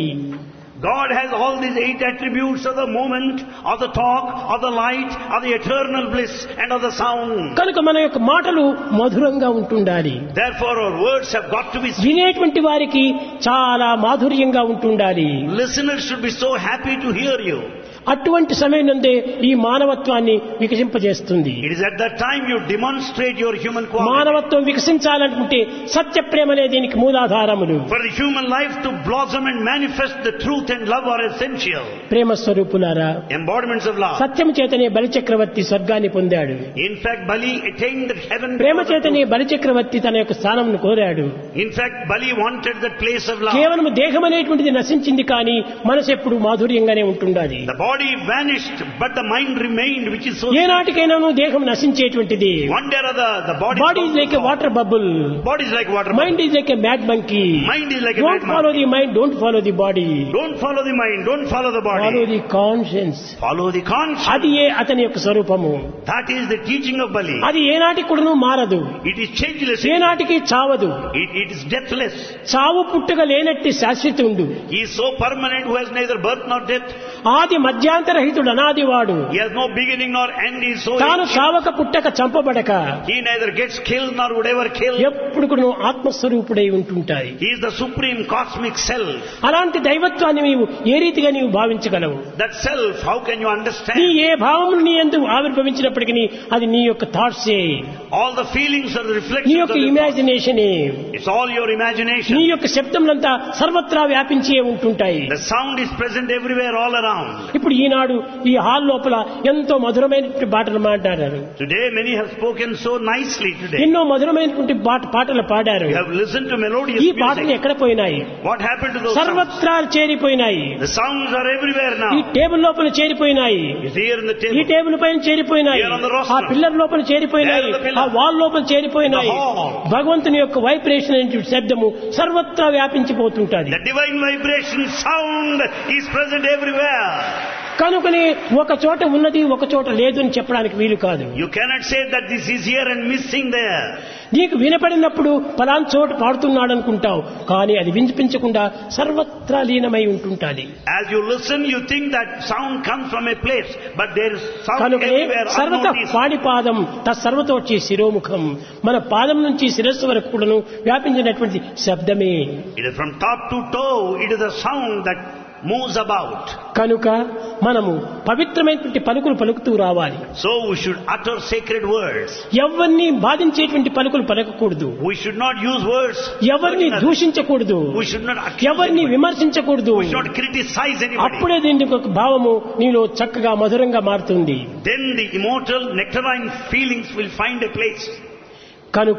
God has all these 8 attributes of the moment, of the talk, of the light, of the eternal bliss and of the sound. కనుక మన యొక్క మాటలు మధురంగా ఉంటుండాలి. Therefore our words have got to be sweet. వినేటువంటి వారికి చాలా మాధుర్యంగా ఉంటుండాలి. Listeners should be so happy to hear you. అటువంటి సమయం నందే ఈ మానవత్వాన్ని వికసింపజేస్తుంది. It is at that time you demonstrate your human quality. మానవత్వం వికసించాలనుకుంటే సత్య ప్రేమలే దీనికి మూలాధారములు. For the human life to blossom and manifest, the truth and love are essential. ప్రేమ స్వరూపులారా, Embodiments of love. సత్యం చేతనే బలిచక్రవర్తి స్వర్గాన్ని పొందాడు. In fact, Bali attained the heaven. ప్రేమ చేతనే బలిచక్రవర్తి తన యొక్క స్థానంను కోరాడు. In fact, Bali wanted the place of love. కేవలం దేహం అనేటువంటిది నశించింది, కానీ మనసు ఎప్పుడు మాధుర్యంగానే ఉంటుండాలి. The body vanished, but the mind remained, which is so. ఏనాటికైనా దేహం నశించేటువంటిది. One day or other, the body. Body is like a water bubble. Body is like water. Mind is like a mad monkey. Mind is like a Don't mad follow monkey. the mind, don't follow the body. Don't follow the mind. Don't follow the body. Follow the conscience. Follow the conscience. అది అతని యొక్క స్వరూపము. That is the teaching of Bali. అది ఏనాటికి కూడాను మారదు. It is changeless. ఏనాటికి చావదు. It is deathless. చావు పుట్టుక లేనట్టి శాశ్వతుండు. He is so permanent who has neither birth nor death. ఆది మధ్యాంతరహితుడు, అనాదివాడు. He has no beginning nor end. He is so. తాను చావక పుట్టక చంపబడక He neither gets killed nor would ever kill. ఎప్పుడు కూడాను ఆత్మస్వరూపుడై ఉంటుంటాయి. He is the supreme cosmic self. అలాంటి దైవత్వాన్ని నీవు ఏ రీతిగా నీవు భావించగలవు? That self, how can you నీ understand? ఏ భావములు నీ యందు ఆవిర్భవించినప్పటికీ అది నీ యొక్క థాట్సే, All the feelings are the నీ reflections of యొక్క your thoughts. ఇమాజినేషనే. It's all your నీ imagination. యొక్క శబ్దములంతా సర్వత్రా వ్యాపించే ఉంటుంటాయి. The sound is present everywhere, all around. ఇప్పుడు ఈనాడు ఈ హాల్ లోపల ఎంతో మధురమైనటువంటి పాటలు మాట్లాడారు. Today many have spoken so nicely today. ఎన్నో మధురమైనటువంటి పాటలు పాడారు. You have listened to melodious ఈ పాటలు music. ఎక్కడ పోయినాయి? What happened to those sounds? సర్వత్రా చేరిపోయినాయి. The sounds are everywhere ఈ now. టేబుల్ లోపల చేరిపోయినాయి. It's here in the ఈ table. టేబుల్ పైన చేరిపోయినాయి. Here on the rostrum. ఆ పిల్లర్ లోపల చేరిపోయినాయి. There on the pillar. ఆ వాల్ లోపల చేరిపోయినాయి. The hall. భగవంతుని యొక్క వైబ్రేషన్ అనే శబ్దము సర్వత్రా వ్యాపించిపోతుంటది. The divine vibration sound is present everywhere. కనుకనే ఒక చోట ఉన్నది ఒక చోట లేదు అని చెప్పడానికి వీలు కాదు. You cannot say that this is here and missing there. నీకు వినపడినప్పుడు పలానా చోట పాడుతున్నాడు అనుకుంటావు, కానీ అది వినిపించకుండా సర్వత్రా లీనమై ఉంటుంటాది. As you listen, you think that sound comes from a place, but there is sound కనుకనే everywhere సర్వత unnoticed. పాడిపాదం తత్సర్వతోచి శిరోముఖం, మన పాదం నుంచి శిరస్సు వరకు కూడాను వ్యాపించినటువంటి శబ్దమే. It is from top to toe, it is a sound that moves about. కనుక మనము పవిత్రమైనటువంటి పలుకులు పలుకుతూ రావాలి. So we should utter sacred words. ఎవరిని బాధించేటువంటి పలుకులు పలకకూడదు. We should not use words. ఎవరిని దూషించకూడదు. We should not accuse ఎవరిని anybody. విమర్శించకూడదు. We should not criticize anybody. అప్పుడే దీనికి ఒక భావము నీలో చక్కగా మధురంగా మారుతుంది. Then the immortal nectarine feelings will find a place. కనుక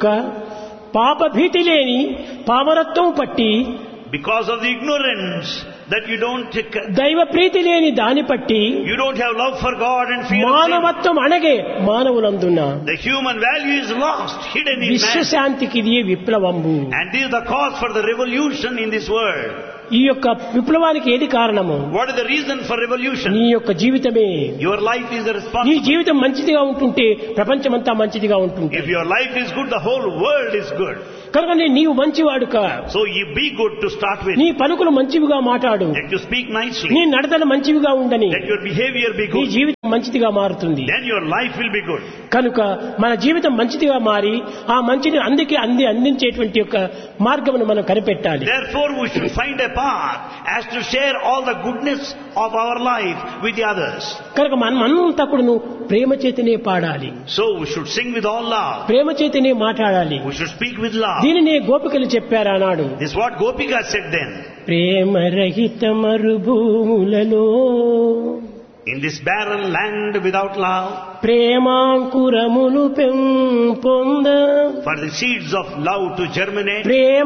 పాప భీతి లేని పామరత్వం పట్టి, Because of the ignorance that you don't దైవ ప్రీతి లేని దాని పట్టి, you don't have love for God and fear of sin. మానవత్వం అనగే మానవులందున The human value is lost, hidden in man. విశ్వశాంతికి ఇది విప్లవంబు. And this is the cause for the revolution in this world. ఈ యొక్క విప్లవానికి ఏది కారణము? What is the reason for revolution? నీ యొక్క జీవితమే. Your life is the నీ responsibility. జీవితం మంచిదిగా ఉంటుంటే ప్రపంచమంతా మంచిదిగా ఉంటుంది. If your life is good, the whole world is good. కనుక నీవు మంచివాడు కా. So you be good to start with. నీ పలుకులు మంచివిగా మాట్లాడు. Let you speak nicely. నీ నడతలు మంచివిగా ఉండని. Let your behavior be నీ good. జీవితం మంచిదిగా మారుతుంది. Then your life will be good. కనుక మన జీవితం మంచిదిగా మారి ఆ మంచిని అందరికీ అందించేటువంటి యొక్క మార్గమును మనం కనిపెట్టాలి. Therefore we should find a path as to share all the goodness of our life with the others. కనుక మనమంతా కూడాను ప్రేమ చేతనే పాడాలి. So we should sing with all love. ప్రేమ చేతనే మాట్లాడాలి. We should speak with love. దీనినే గోపికలు చెప్పారు ఆనాడు. This is what Gopika said then. ప్రేమ రహిత మరుభూములలో In this barren land without love, ప్రేమాంకురములు పెంపొంద for the seeds of love to germinate,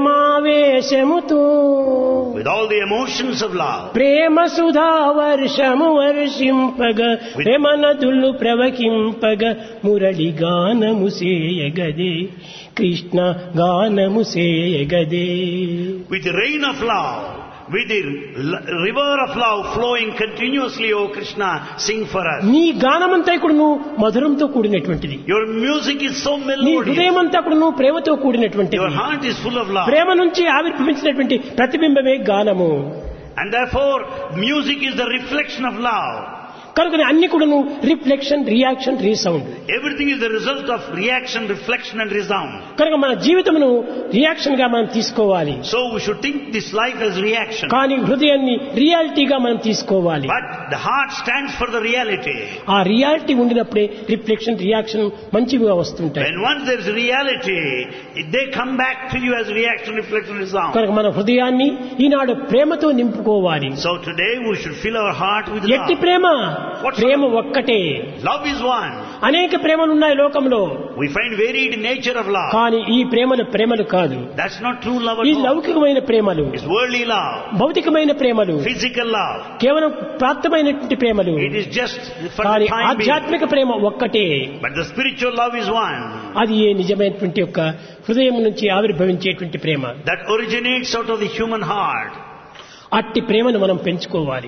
ప్రేమావేశముతో with all the emotions of love, ప్రేమ సుధా వర్షము వర్షింపగ ప్రేమ నదులు ప్రవహింపగ మురళి గానము సేయగదే కృష్ణ గానము సేయగదే. with the rain of love, with the river of love flowing continuously, O Krishna, sing for us. నీ గానమంతా కూడాను మధురంతో కూడినటువంటిది. Your music is so నీ melodious. హృదయమంతా కూడాను ప్రేమతో కూడినటువంటిది. Your heart is full of love. ప్రేమ నుంచి ఆవిర్భవించినటువంటి ప్రతిబింబమే గానము. And therefore, music is the reflection of love. కనుక అన్ని కూడాను reflection, reaction, resound. Everything is the result of reaction, reflection and resound. కనుక మన జీవితమును రియాక్షన్ గా మనం తీసుకోవాలి. So we should think this life as reaction. కానీ హృదయాన్ని రియాలిటీగా మనం తీసుకోవాలి. But the heart stands for the reality. ఆ రియాలిటీ ఉండినప్పుడే రిఫ్లెక్షన్, రియాక్షన్ మంచిగా వస్తుంటాయి. When once there is reality, they come back to you as reaction, reflection, resound. కనుక మన హృదయాన్ని ఈనాడు ప్రేమతో నింపుకోవాలి. So today we should fill our heart with ఎట్టి love. ప్రేమ? ప్రేమ ఒక్కటే. Love is one. అనేక ప్రేమలు ఉన్నాయి లోకంలో. We find varied nature of love. కానీ ఈ ప్రేమలు కాదు. That's not true love ఈ at all. లౌకికమైన ప్రేమలు, It's worldly love, భౌతికమైన ప్రేమలు, physical love. కేవలం ప్రాప్తమైనటువంటి ప్రేమలు. It is just for కానీ the time being. ఆధ్యాత్మిక ప్రేమ ఒక్కటే. But the spiritual love is one. అది ఏ నిజమైనటువంటి యొక్క హృదయం నుంచి ఆవిర్భవించేటువంటి ప్రేమ. That originates out of the human heart. అట్టి ప్రేమను మనం పెంచుకోవాలి.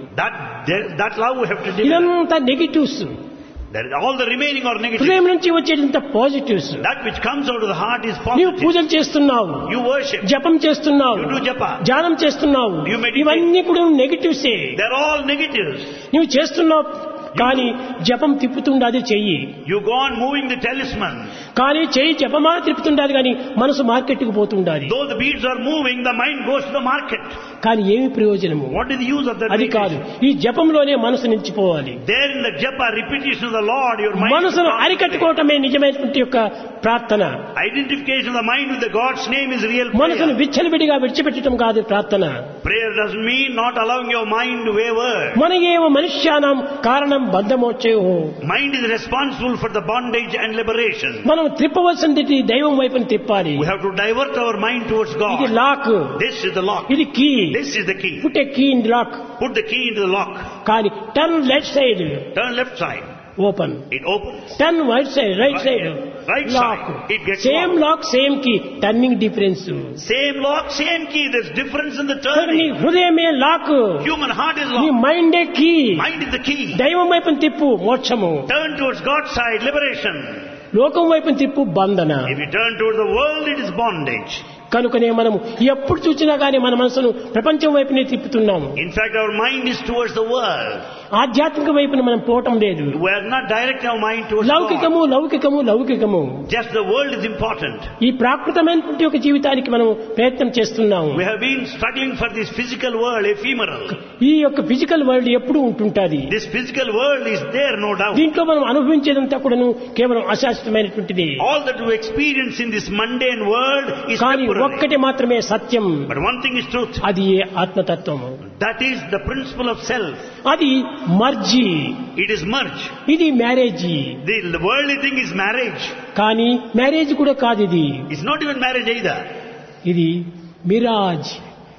That love we have to develop. ఇదంతా negatives. That all the remaining are negative. హృదయం నుంచి వచ్చేటంత positives. That which comes out of the heart is నీవు positive. పూజలు చేస్తున్నావు, You worship. జపం చేస్తున్నావు, You do japa. ధ్యానం చేస్తున్నావు, You meditate. ఇవన్నీ కూడా నెగిటివ్సే. They're all negatives. నువ్వు చేస్తున్నావు కానీ జపం తిప్పుతుండాది చెయ్యి. You go on moving the talisman. కానీ చెయ్యి జపమాల తిప్పుతుండాలి కానీ మనసు మార్కెట్కి పోతుండాలి. Though the beads are moving, the mind goes to the market. కానీ ఏమి ప్రయోజనము? What is the use of that? అది కాదు. ఈ జపంలోనే మనసు నిలిచిపోవాలి. There in the japa, repetition of the Lord, your mind. మనసును అరికట్టుకోవటమే నిజమైనటువంటి యొక్క ప్రార్థన. Identification of the mind with the God's name is real మనసును prayer. విచ్చలవిడిగా విడిచిపెట్టడం కాదు ప్రార్థన. Prayer doesn't mean not allowing your mind to waver. మన ఏవ మనుష్యానం కారణం బంధమోచ్చేయో. Mind is responsible for the bondage and liberation. మనం త్రిప్పవలసింది దైవం వైపుని తిప్పాలి. We have to divert our mind towards ఇది God. Lock, This is the lock. ఇది key. This is the key. Put a key in lock. Put the key into the lock. కానీ turn left side Turn left side. Open. It opens. Turn right side, right side Right lock. side. It gets same locked. Lock same key, turning difference. Same lock, same key. There's difference in the నీ turning. హృదయమే lock, Human heart is నీ locked. మైండే key. Mind is the key. దైవం వైపుని తిప్పు మోక్షము, Turn towards God's side, liberation. లోకం వైపుని తిప్పు బంధన. If you turn towards the world, it is bondage. కనుకనే మనము ఎప్పుడు చూసినా గానీ మన మనసును ప్రపంచం వైపునే తిప్పుతున్నాము. In fact, our mind is towards the world. ఆధ్యాత్మిక వైపున మనం పోవటం లేదు. We are not directing our mind towards God. లౌకికము లౌకికము లౌకికము. Just the world is important. ఈ ప్రాకృతమైనటువంటి ఒక జీవితానికి మనం ప్రయత్నం చేస్తున్నాము. We have been struggling for this physical world, ephemeral. ఈ యొక్క ఫిజికల్ వరల్డ్ ఎప్పుడు ఉంటుంటాది. This physical world is there, no doubt. దీంట్లో మనం అనుభవించేదంతా కూడాను కేవలం అశాశ్వతమైనటువంటిది. All that we experience in this mundane world is కానీ temporary. ఒక్కటి మాత్రమే సత్యం. But one thing is truth. అది ఆత్మతత్వము. That is the principle of self. అది మర్జీ. It is merge. ఇది marriage. The worldly thing is marriage. కానీ మ్యారేజ్ కూడా కాదు ఇది. It's not even marriage either. ఇది Miraz.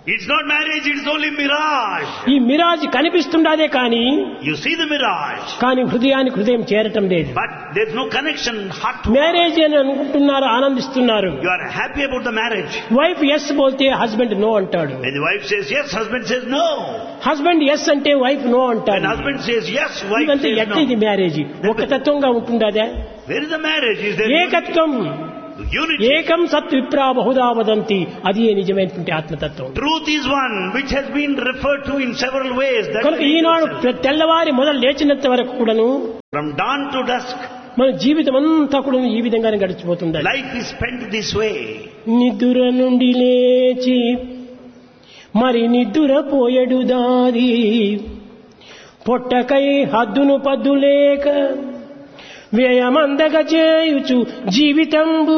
It's not marriage, it's only mirage. ఈ మిరాజ్ కనిపిస్తుండదే కానీ You see the mirage, కానీ హృదయానికి హృదయం చేరటం లేదు. but there's no connection, heart to heart. Marriage అని అనుకుంటున్నారు, ఆనందిస్తున్నారు. You are happy about the marriage. Wife yes బోల్తే husband no అంటాడు. When the wife says yes, husband says no. Husband yes అంటే వైఫ్ నో When అంటాడు. husband says yes, wife ఇదంతా says ఎట్లా ఇది no. Marriage? ఒక తత్వంగా ఉంటుండదే. Where is the marriage? Is there ఏకత్వం, unity? ఏకం సత్ విప్రా బహుదా వదంతి, అది నిజమైనటువంటి ఆత్మతత్వం. Truth is one, which has been referred to in several ways. That కనుక ఈనాడు తెల్లవారి మొదలు లేచినంత వరకు కూడాను from dawn to dusk, మన జీవితం అంతా కూడా ఈ విధంగానే గడిచిపోతుంది. life is spent this way. నిద్ర నుండి లేచి మరి నిద్ర పోయడు దారి, పొట్టకై హద్దును పద్దులేక వ్యయమందగ చేయుచు జీవితంబు,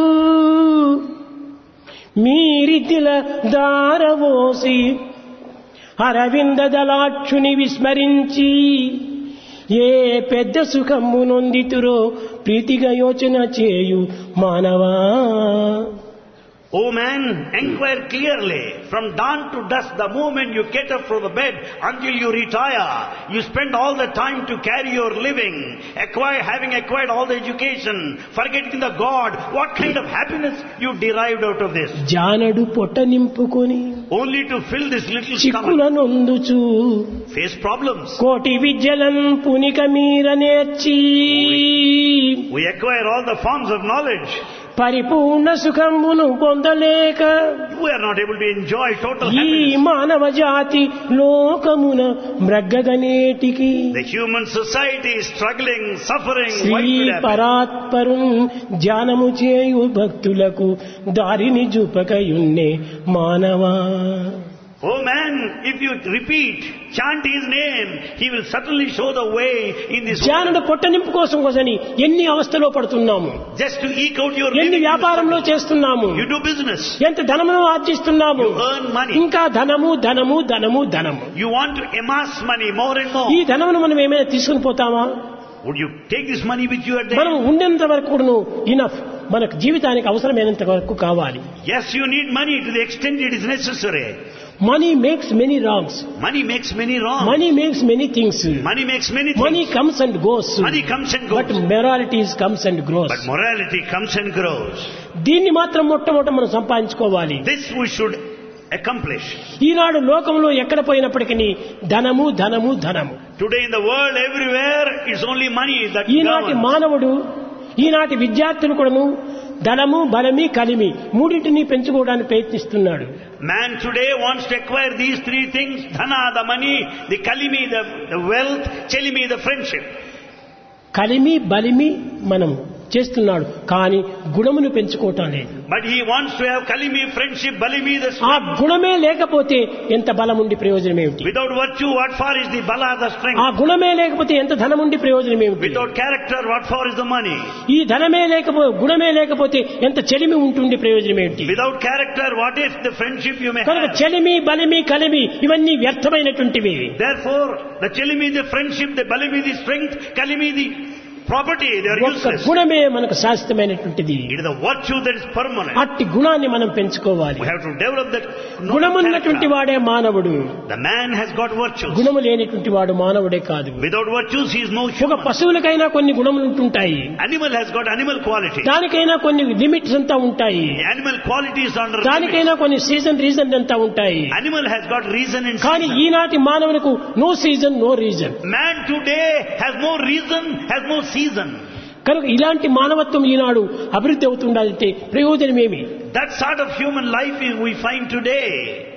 మీరితిల దారవోసి అరవింద దళాక్షుని విస్మరించి ఏ పెద్ద సుఖము నొందితురో ప్రీతిగా యోచన చేయు మానవా. O man, inquire clearly. From dawn to dusk, the moment you get up from the bed until you retire, you spend all the time to carry your living, having acquired all the education, forgetting the God. What kind of happiness you derived out of this? జానడు పొట్ట నింపుకొని Only to fill this little Chikkula stomach, నొందుచు face problems. కోటి విద్యలన్ పునిక మీర నేర్చి We acquire all the forms of knowledge. పరిపూర్ణ సుఖమును పొందలేక We are not able to enjoy total ఈ happiness. మానవ జాతి లోకమున మ్రగ్గగనేటికి The human society is struggling, suffering. Shri Why should happen? పరాత్పరు ధ్యానము చేయు భక్తులకు దారిని చూపకయున్నే మానవా. Oh man, if you repeat, chant his name, he will certainly show the way in this ధ్యానుడు world. పొట్ట నింపు కోసం కోసని ఎన్ని అవస్థలో పడుతున్నాము, Just to eke out your ఎన్ని living. వ్యాపారంలో చేస్తున్నాము, You do business. ఎంత ధనమును ఆర్జిస్తున్నాము. You earn money. ఇంకా ధనము ధనము ధనము ధనము. You want to amass money more and more. ఈ ధనమును మనం ఏమైనా తీసుకుని పోతామా? Would you take this money with you at the మనం end? ఉండేంత వరకు కూడాను ఇనఫ్, మనకు జీవితానికి అవసరమైనంత వరకు కావాలి. Yes, you need money to the extent it is necessary. Money makes many wrongs, Money makes many wrong. Money makes many things, Money makes many money things. Comes and goes, Money comes and but goes. Moralities comes and grows. But morality comes and grows. దీన్ని మాత్రం మొట్టమొదట మనం సంపాదించుకోవాలి. This we should accomplish. ఈనాడు లోకంలో ఎక్కడ పోయినప్పటికీ ధనము ధనము ధనము. Today in the world, everywhere, it's only money that ఈనాటి governs. మానవుడు, ఈనాటి విద్యార్థులు కూడాను ధనము బలమి కలిమి మూడింటిని పెంచుకోవడానికి ప్రయత్నిస్తున్నాడు. Man today wants to acquire these three things: dhana, the money; the kalimi, the wealth; chelimi, the friendship. కలిమి బలిమి మనం చేస్తున్నాడు, కానీ గుణమును పెంచుకోవటం లేదు. But he wants to have kalimi, friendship, balimi, the ఆ strength. గుణమే లేకపోతే ఎంత బలం ఉండి ప్రయోజనం ఏమిటి? Without virtue, what for is the bala, the ఆ strength? గుణమే లేకపోతే ఎంత ధనం ఉండి ప్రయోజనం ఏమిటి? Without character, what for is the money? ఈ ధనమే లేకపోతే గుణమే లేకపోతే ఎంత చెలిమి ఉంటుంది ప్రయోజనం ఏమిటి? Without character, what is the friendship you may కనుక have? చెలిమి బలిమి కలిమి ఇవన్నీ వ్యర్థమైనటువంటివి. Therefore, the chelimi, the friendship; the balimi, the strength; kalimi, the property, they are ఒక్క useless. గుణమే మనకు శాశ్వతమైనటువంటిది. It is the virtue that is permanent. అట్టి గుణాన్ని మనం పెంచుకోవాలి. We have to develop that గుణమున్నటువంటి character. వాడే మానవుడు, The man has got virtues. గుణము లేనటువంటి వాడు మానవుడే కాదు. Without virtues, he is no ఒక human. పశువులకైనా కొన్ని గుణములు ఉంటుంటాయి, Animal has got animal qualities. దానికైనా కొన్ని లిమిట్స్ అంతా ఉంటాయి, The animal qualities are under limits. దానికైనా కొన్ని రీజన్ అంతా ఉంటాయి. Animal has got reason and కానీ season. ఈనాటి మానవులకు no season no reason. Man today has no reason, has no season. కనుక ఇలాంటి మానవత్వం ఈనాడు అభివృద్ధి అవుతుండాలంటే ప్రయోజనమేమి? That sort of human life is we find today.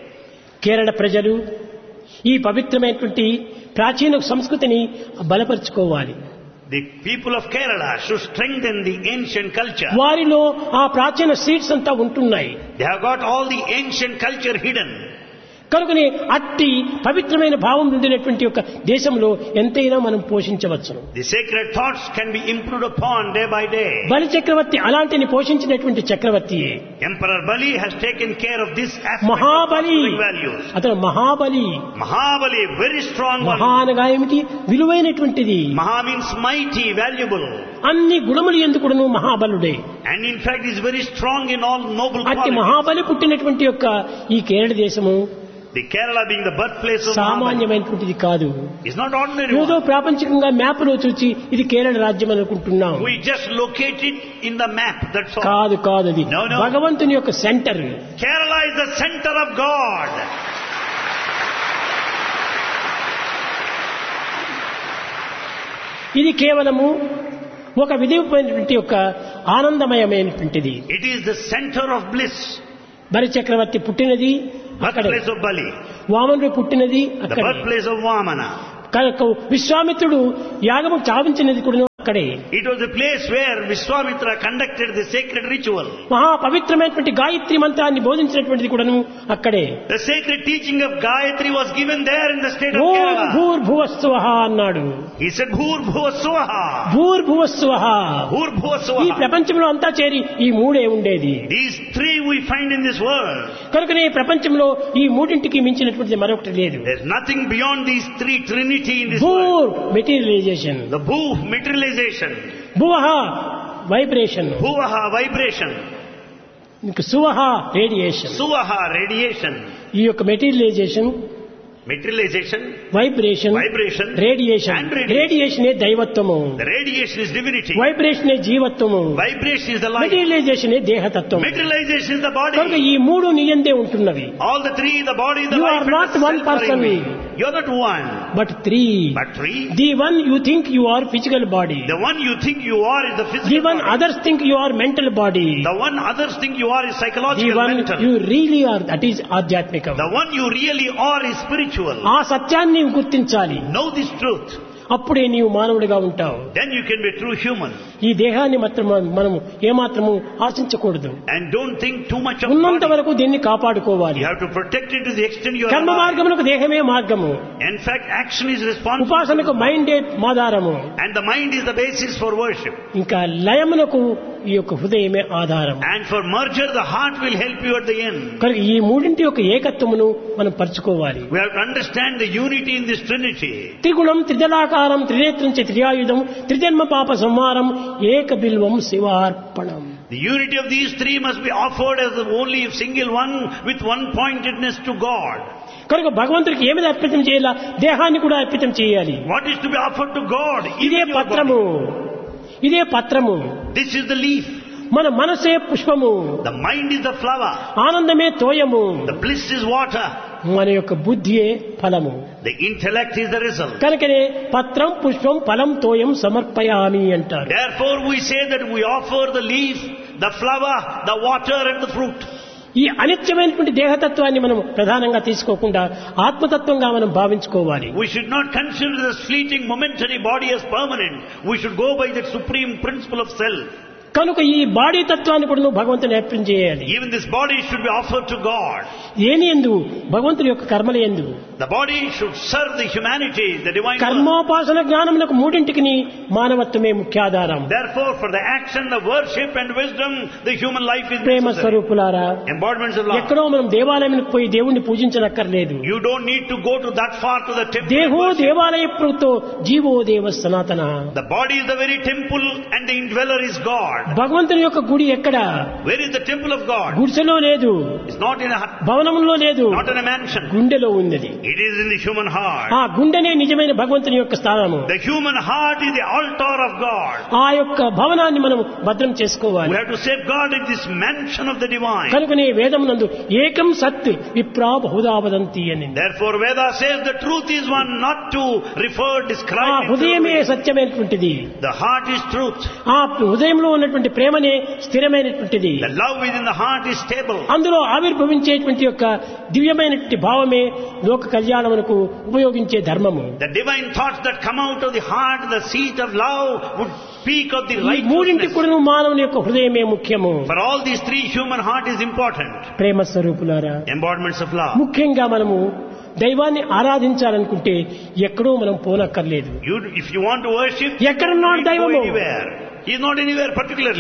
Kerala ప్రజలు ఈ పవిత్రమైనటువంటి ప్రాచీన సంస్కృతిని బలపరుచుకోవాలి. The people of Kerala should strengthen the ancient culture. వారిలో ఆ ప్రాచీన సీడ్స్ అంతా ఉంటున్నాయి. They have got all the ancient culture hidden. కనుకనే అట్టి పవిత్రమైన భావం ఉండినటువంటి ఒక దేశంలో ఎంతైనా మనం పోషించవచ్చును. The sacred thoughts can be improved upon day by day. బలి చక్రవర్తి అలాంటిని పోషించినటువంటి చక్రవర్తియే. Emperor Bali has taken care of this aspect Mahabali, of values. అతను Mahabali. Mahabali, very strong one. మహా అనగా ఏమిటి? విలువైనటువంటిది. Maha means mighty, valuable. అన్ని గుణములు ఎందుకును మహాబలుడే. And in fact is very strong in all noble అట్టి qualities. Mahabali పుట్టినటువంటి యొక్క ఈ కేరళ దేశము The Kerala being the birthplace of Mahabali. సామాన్యమైనటువంటిది కాదు. It's not ordinary ఏదో one. ప్రాపంచికంగా మ్యాప్ లో చూసి ఇది కేరళ రాజ్యం అనుకుంటున్నాం. We just locate it in the map, that's all. కాదు కాదు, అది No, no. భగవంతుని యొక్క centre. Kerala is the center of God. ఇది కేవలము ఒక విధిమైనటువంటి యొక్క ఆనందమయమైనటువంటిది. It is the center of bliss. బలి చక్రవర్తి పుట్టినది అక్కడే, Birthplace of Bali. వామనుడు పుట్టినది The అక్కడే, birthplace of Vamana. విశ్వామిత్రుడు యాగము చావించినది కూడా అక్కడే. It was the place where Vishwamitra conducted the sacred ritual. మహా పవిత్రమైనటువంటి గాయత్రి మంత్రాన్ని బోధించినటువంటిది కూడాను అక్కడే. The sacred teaching of Gayatri was given there in the state of Om Kerala. భూర్భువస్సువః అన్నాడు. He said, Bhur Bhuva Swaha. భూర్భువస్సువః. Bhur Bhuva ఈ Swaha. ప్రపంచంలో అంతా చేరి ఈ మూడే ఉండేది. These three we find in this world. కనుకనే ఈ ప్రపంచంలో ఈ మూడింటికి మించినటువంటిది మరొకటి లేదు. There's nothing beyond these three trinity in this world. భూర్ materialisation, The Bhu, materialization. భువః vibration, Bhuvaha, vibration. ఇంకా సువః రేడియేషన్. Suvaha, radiation. ఈ యొక్క materialisation, Materialization, vibration, vibration, radiation. and radiation. రేడియేషనే దైవత్వము, The radiation is divinity. వైబ్రేషనే జీవత్వము, Vibration is the life. మెటీరియలైజేషనే దేహతత్వం. Materialization is the కనుక body. ఈ మూడు నీయందే ఉంటున్నవి. All the three, the body, the You life, are and not the one self are in person. me. You're not one, but three. but three. The one you think you are physical body, The one you think you are is the the physical one body. Others think you are mental body, The one others think you are is the psychological, one mental. You really are, that is ఆధ్యాత్మికం. The one you really are is spiritual. ఆ సత్యాన్ని నీవు గుర్తించాలి. Know this truth. అప్పుడే నీవు మానవుడిగా ఉంటావు. Then you can be a true human. ఈ దేహాన్ని మాత్రం మనము ఏమాత్రము ఆశించకూడదు. And don't think too much of ఉన్నంత body. వరకు దీన్ని కాపాడుకోవాలి. You have to protect it to the extent you are కర్మ alive. మార్గములకు దేహమే మార్గము, In fact, action is responsible. ఉపాసనకు మైండే ఆధారము, And the mind is the basis for worship. ఇంకా లయమునకు ఈ యొక్క హృదయమే ఆధారం. And for merger, the heart will help you at the end. కనుక ఈ మూడింటి యొక్క ఏకత్వమును మనం పరుచుకోవాలి. We have to understand the unity in this trinity. త్రిగుణం త్రిదళాకారం త్రినేత్రం చ త్రియాయుధం త్రిజన్మ పాప సంహారం ఏక Bilvam శివార్పణం. The unity of these three must be offered as the only single one with one pointedness to God. కనుక భగవంతుడికి ఏమిది అర్పితం చేయాలా? దేహాన్ని కూడా అర్పితం చేయాలి. What is to be offered to God? ఇదే Even your పత్రము, body. ఇదే పత్రము. This is the leaf. మన మనసే పుష్పము, The mind is the flower. ఆనందమే తోయము, The bliss is water. మన యొక్క బుద్ధియే ఫలము. The intellect is the result. కనుకనే పత్రం పుష్పం ఫలం తోయం సమర్పయామి అంటారు. Therefore we say that we offer the leaf, the flower, the water and the fruit. ఈ అనిత్యమైనటువంటి దేహతత్వాన్ని మనం ప్రధానంగా తీసుకోకుండా ఆత్మతత్వంగా మనం భావించుకోవాలి. We should not consider this fleeting momentary body as permanent. We should go by that supreme principle of self. కనుక ఈ body తత్వాన్ని కూడా నువ్వు భగవంతుని అర్పణ చేయాలి. Even this body should be offered to God. ఏని ఎందు? భగవంతుని యొక్క కర్మల ఎందు. The body should serve the humanity, the divine work. కర్మోపాసన జ్ఞానమునకు మూడింటికి మానవత్వమే ముఖ్యాధారం. Therefore, for the action, the worship and wisdom, the human life is Prema necessary. స్వరూపులారా, Embodiments of love. ఎక్కడో మనం దేవాలయానికి పోయి దేవుణ్ణి పూజించనక్కర్లేదు. You don't need to go to that far to the temple. దేహో to worship. దేవాలయ ప్రోక్తో GO దేవ సనాతన. The body is the very temple and the indweller is God. భగవంతుని యొక్క గుడి ఎక్కడ? Where is the temple of God? గుడిసెలో లేదు, It's not in a hut, భవనంలో లేదు, not in a mansion. గుండెలో ఉన్నది. It is in the human heart. ఆ గుండెనే నిజమైన భగవంతుని యొక్క స్థానము. The human heart is the altar of God. ఆ యొక్క భవనాన్ని మనం భద్రం We చేసుకోవాలి. have to safeguard in this mansion of the divine. కనుకనే వేదమునందు ఏకం సత్ విప్రా బహుదా వదంతి అని. Therefore Veda says the truth is one, not to refer, ఆ describe it. హృదయమే సత్యమైనటువంటిది. The heart is truth. ఆ హృదయంలో ఉన్నటువంటి ప్రేమనే స్థిరమైనటువంటిది. The love within the heart is stable. అందులో ఆవిర్భవించేటువంటి యొక్క దివ్యమైనటువంటి భావమే లోక కళ్యాణమునకు ఉపయోగించే ధర్మము. The divine thoughts that come out of the heart, the seat of love, would speak of the ఈ మూడింటి righteousness. కూడా మానవుని యొక్క హృదయమే ముఖ్యము. For all these three, human heart is important. ప్రేమ స్వరూపులారా, Embodiments of love. ముఖ్యంగా మనము దైవాన్ని ఆరాధించాలనుకుంటే ఎక్కడో మనం పోనక్కర్లేదు. If you want to worship, ఎక్కడున్నాడు you don't need to go దైవము? anywhere. He is not anywhere particularly.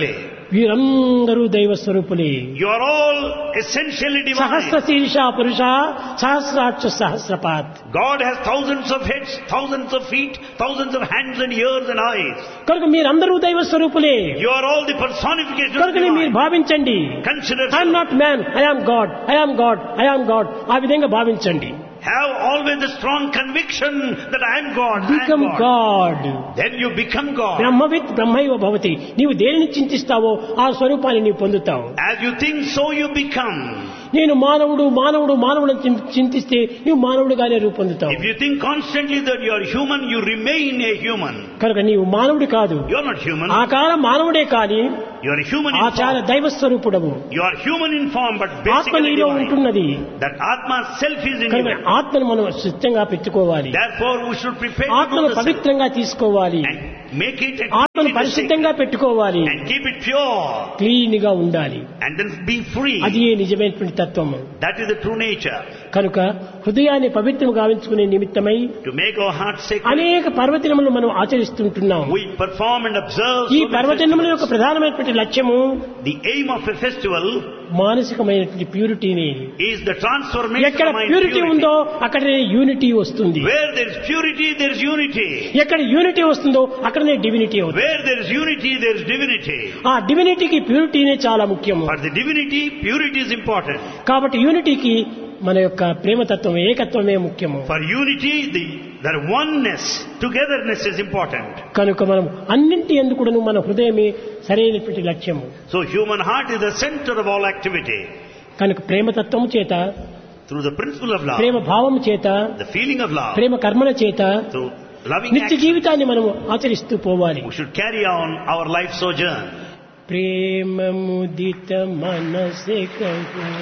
వీరందరూ దైవ స్వరూపులే. You are all essentially Sahasra divine. శీర్ష పురుష సహస్రాక్ష సహస్రపాత్. God has thousands of heads, thousands of feet, thousands of hands and ears and eyes. కనుక మీరందరూ దైవ స్వరూపులే. You are all the personification of కనుక మీరు divine. భావించండి, Consider, I'm not man, I am God, I am God, I am God. ఆ విధంగా భావించండి. have always the strong conviction that I am God, I become am God. God. Then you become God. బ్రహ్మవిత్ బ్రహ్మైవ భవతి. నీవు దేనిని చింతిస్తావో ఆ స్వరూపాన్ని నీవు పొందుతావు. As you think, so you become. నేను మానవుడు మానవుడు మానవుడు చింతిస్తే నీవు మానవుడుగానే రూపొందుతావు. If you think constantly that you are human, you remain a human. కనుక నీవు మానవుడు కాదు, You are not human. ఆకార మానవుడే కానీ You are human in ఆచార form. దైవ స్వరూపుడవు. You are human in form, but ఆత్మ basically నీలో divine. ఉంటున్నది. That Atma self is in కనుక you. ఆత్మను మనం స్వచ్ఛంగా పెట్టుకోవాలి. Therefore, we should prepare to do ఆత్మను the self పవిత్రంగా తీసుకోవాలి. and make it a ఆత్మను clean state పరిశుద్ధంగా పెట్టుకోవాలి. and keep it pure clean గా ఉండాలి. and then be free. అది ఏ నిజమైనటువంటి తత్వము. That is the true nature. కనుక హృదయాన్ని పవిత్రం గావించుకునే నిమిత్తమై To make our heart sacred, అనేక పర్వదినములు మనం ఆచరిస్తుంటున్నాం. we perform and observe ఈ so many పర్వదినముల యొక్క festivals. ప్రధానమైనటువంటి లక్ష్యము The aim of a festival మానసికమైనటువంటి ప్యూరిటీని. is the transformation ఎక్కడ of mind ప్యూరిటీ purity. ఉందో అక్కడనే యూనిటీ వస్తుంది. Where there is purity, there is unity. ఎక్కడ యూనిటీ వస్తుందో అక్కడనే డివినిటీ అవుతుంది. Where there is unity, there is divinity. ఆ డివినిటీకి ప్యూరిటీనే చాలా ముఖ్యము. For the divinity, purity is important. కాబట్టి యూనిటీకి మన యొక్క ప్రేమతత్వం ఏకత్వమే ముఖ్యము. For unity, the oneness, togetherness is important. కనుక మనం అన్నింటి ఎందుకు మన హృదయమే సరైనటువంటి లక్ష్యము. So human heart is the center of all activity. కనుక ప్రేమతత్వము చేత, Through the principle of love, ప్రేమ భావము చేత, the feeling of love, ప్రేమ కర్మల చేత through loving నిత్య action, జీవితాన్ని మనం ఆచరిస్తూ పోవాలి. we should carry on our life sojourn. ప్రేమ ముదిత మనసే కహు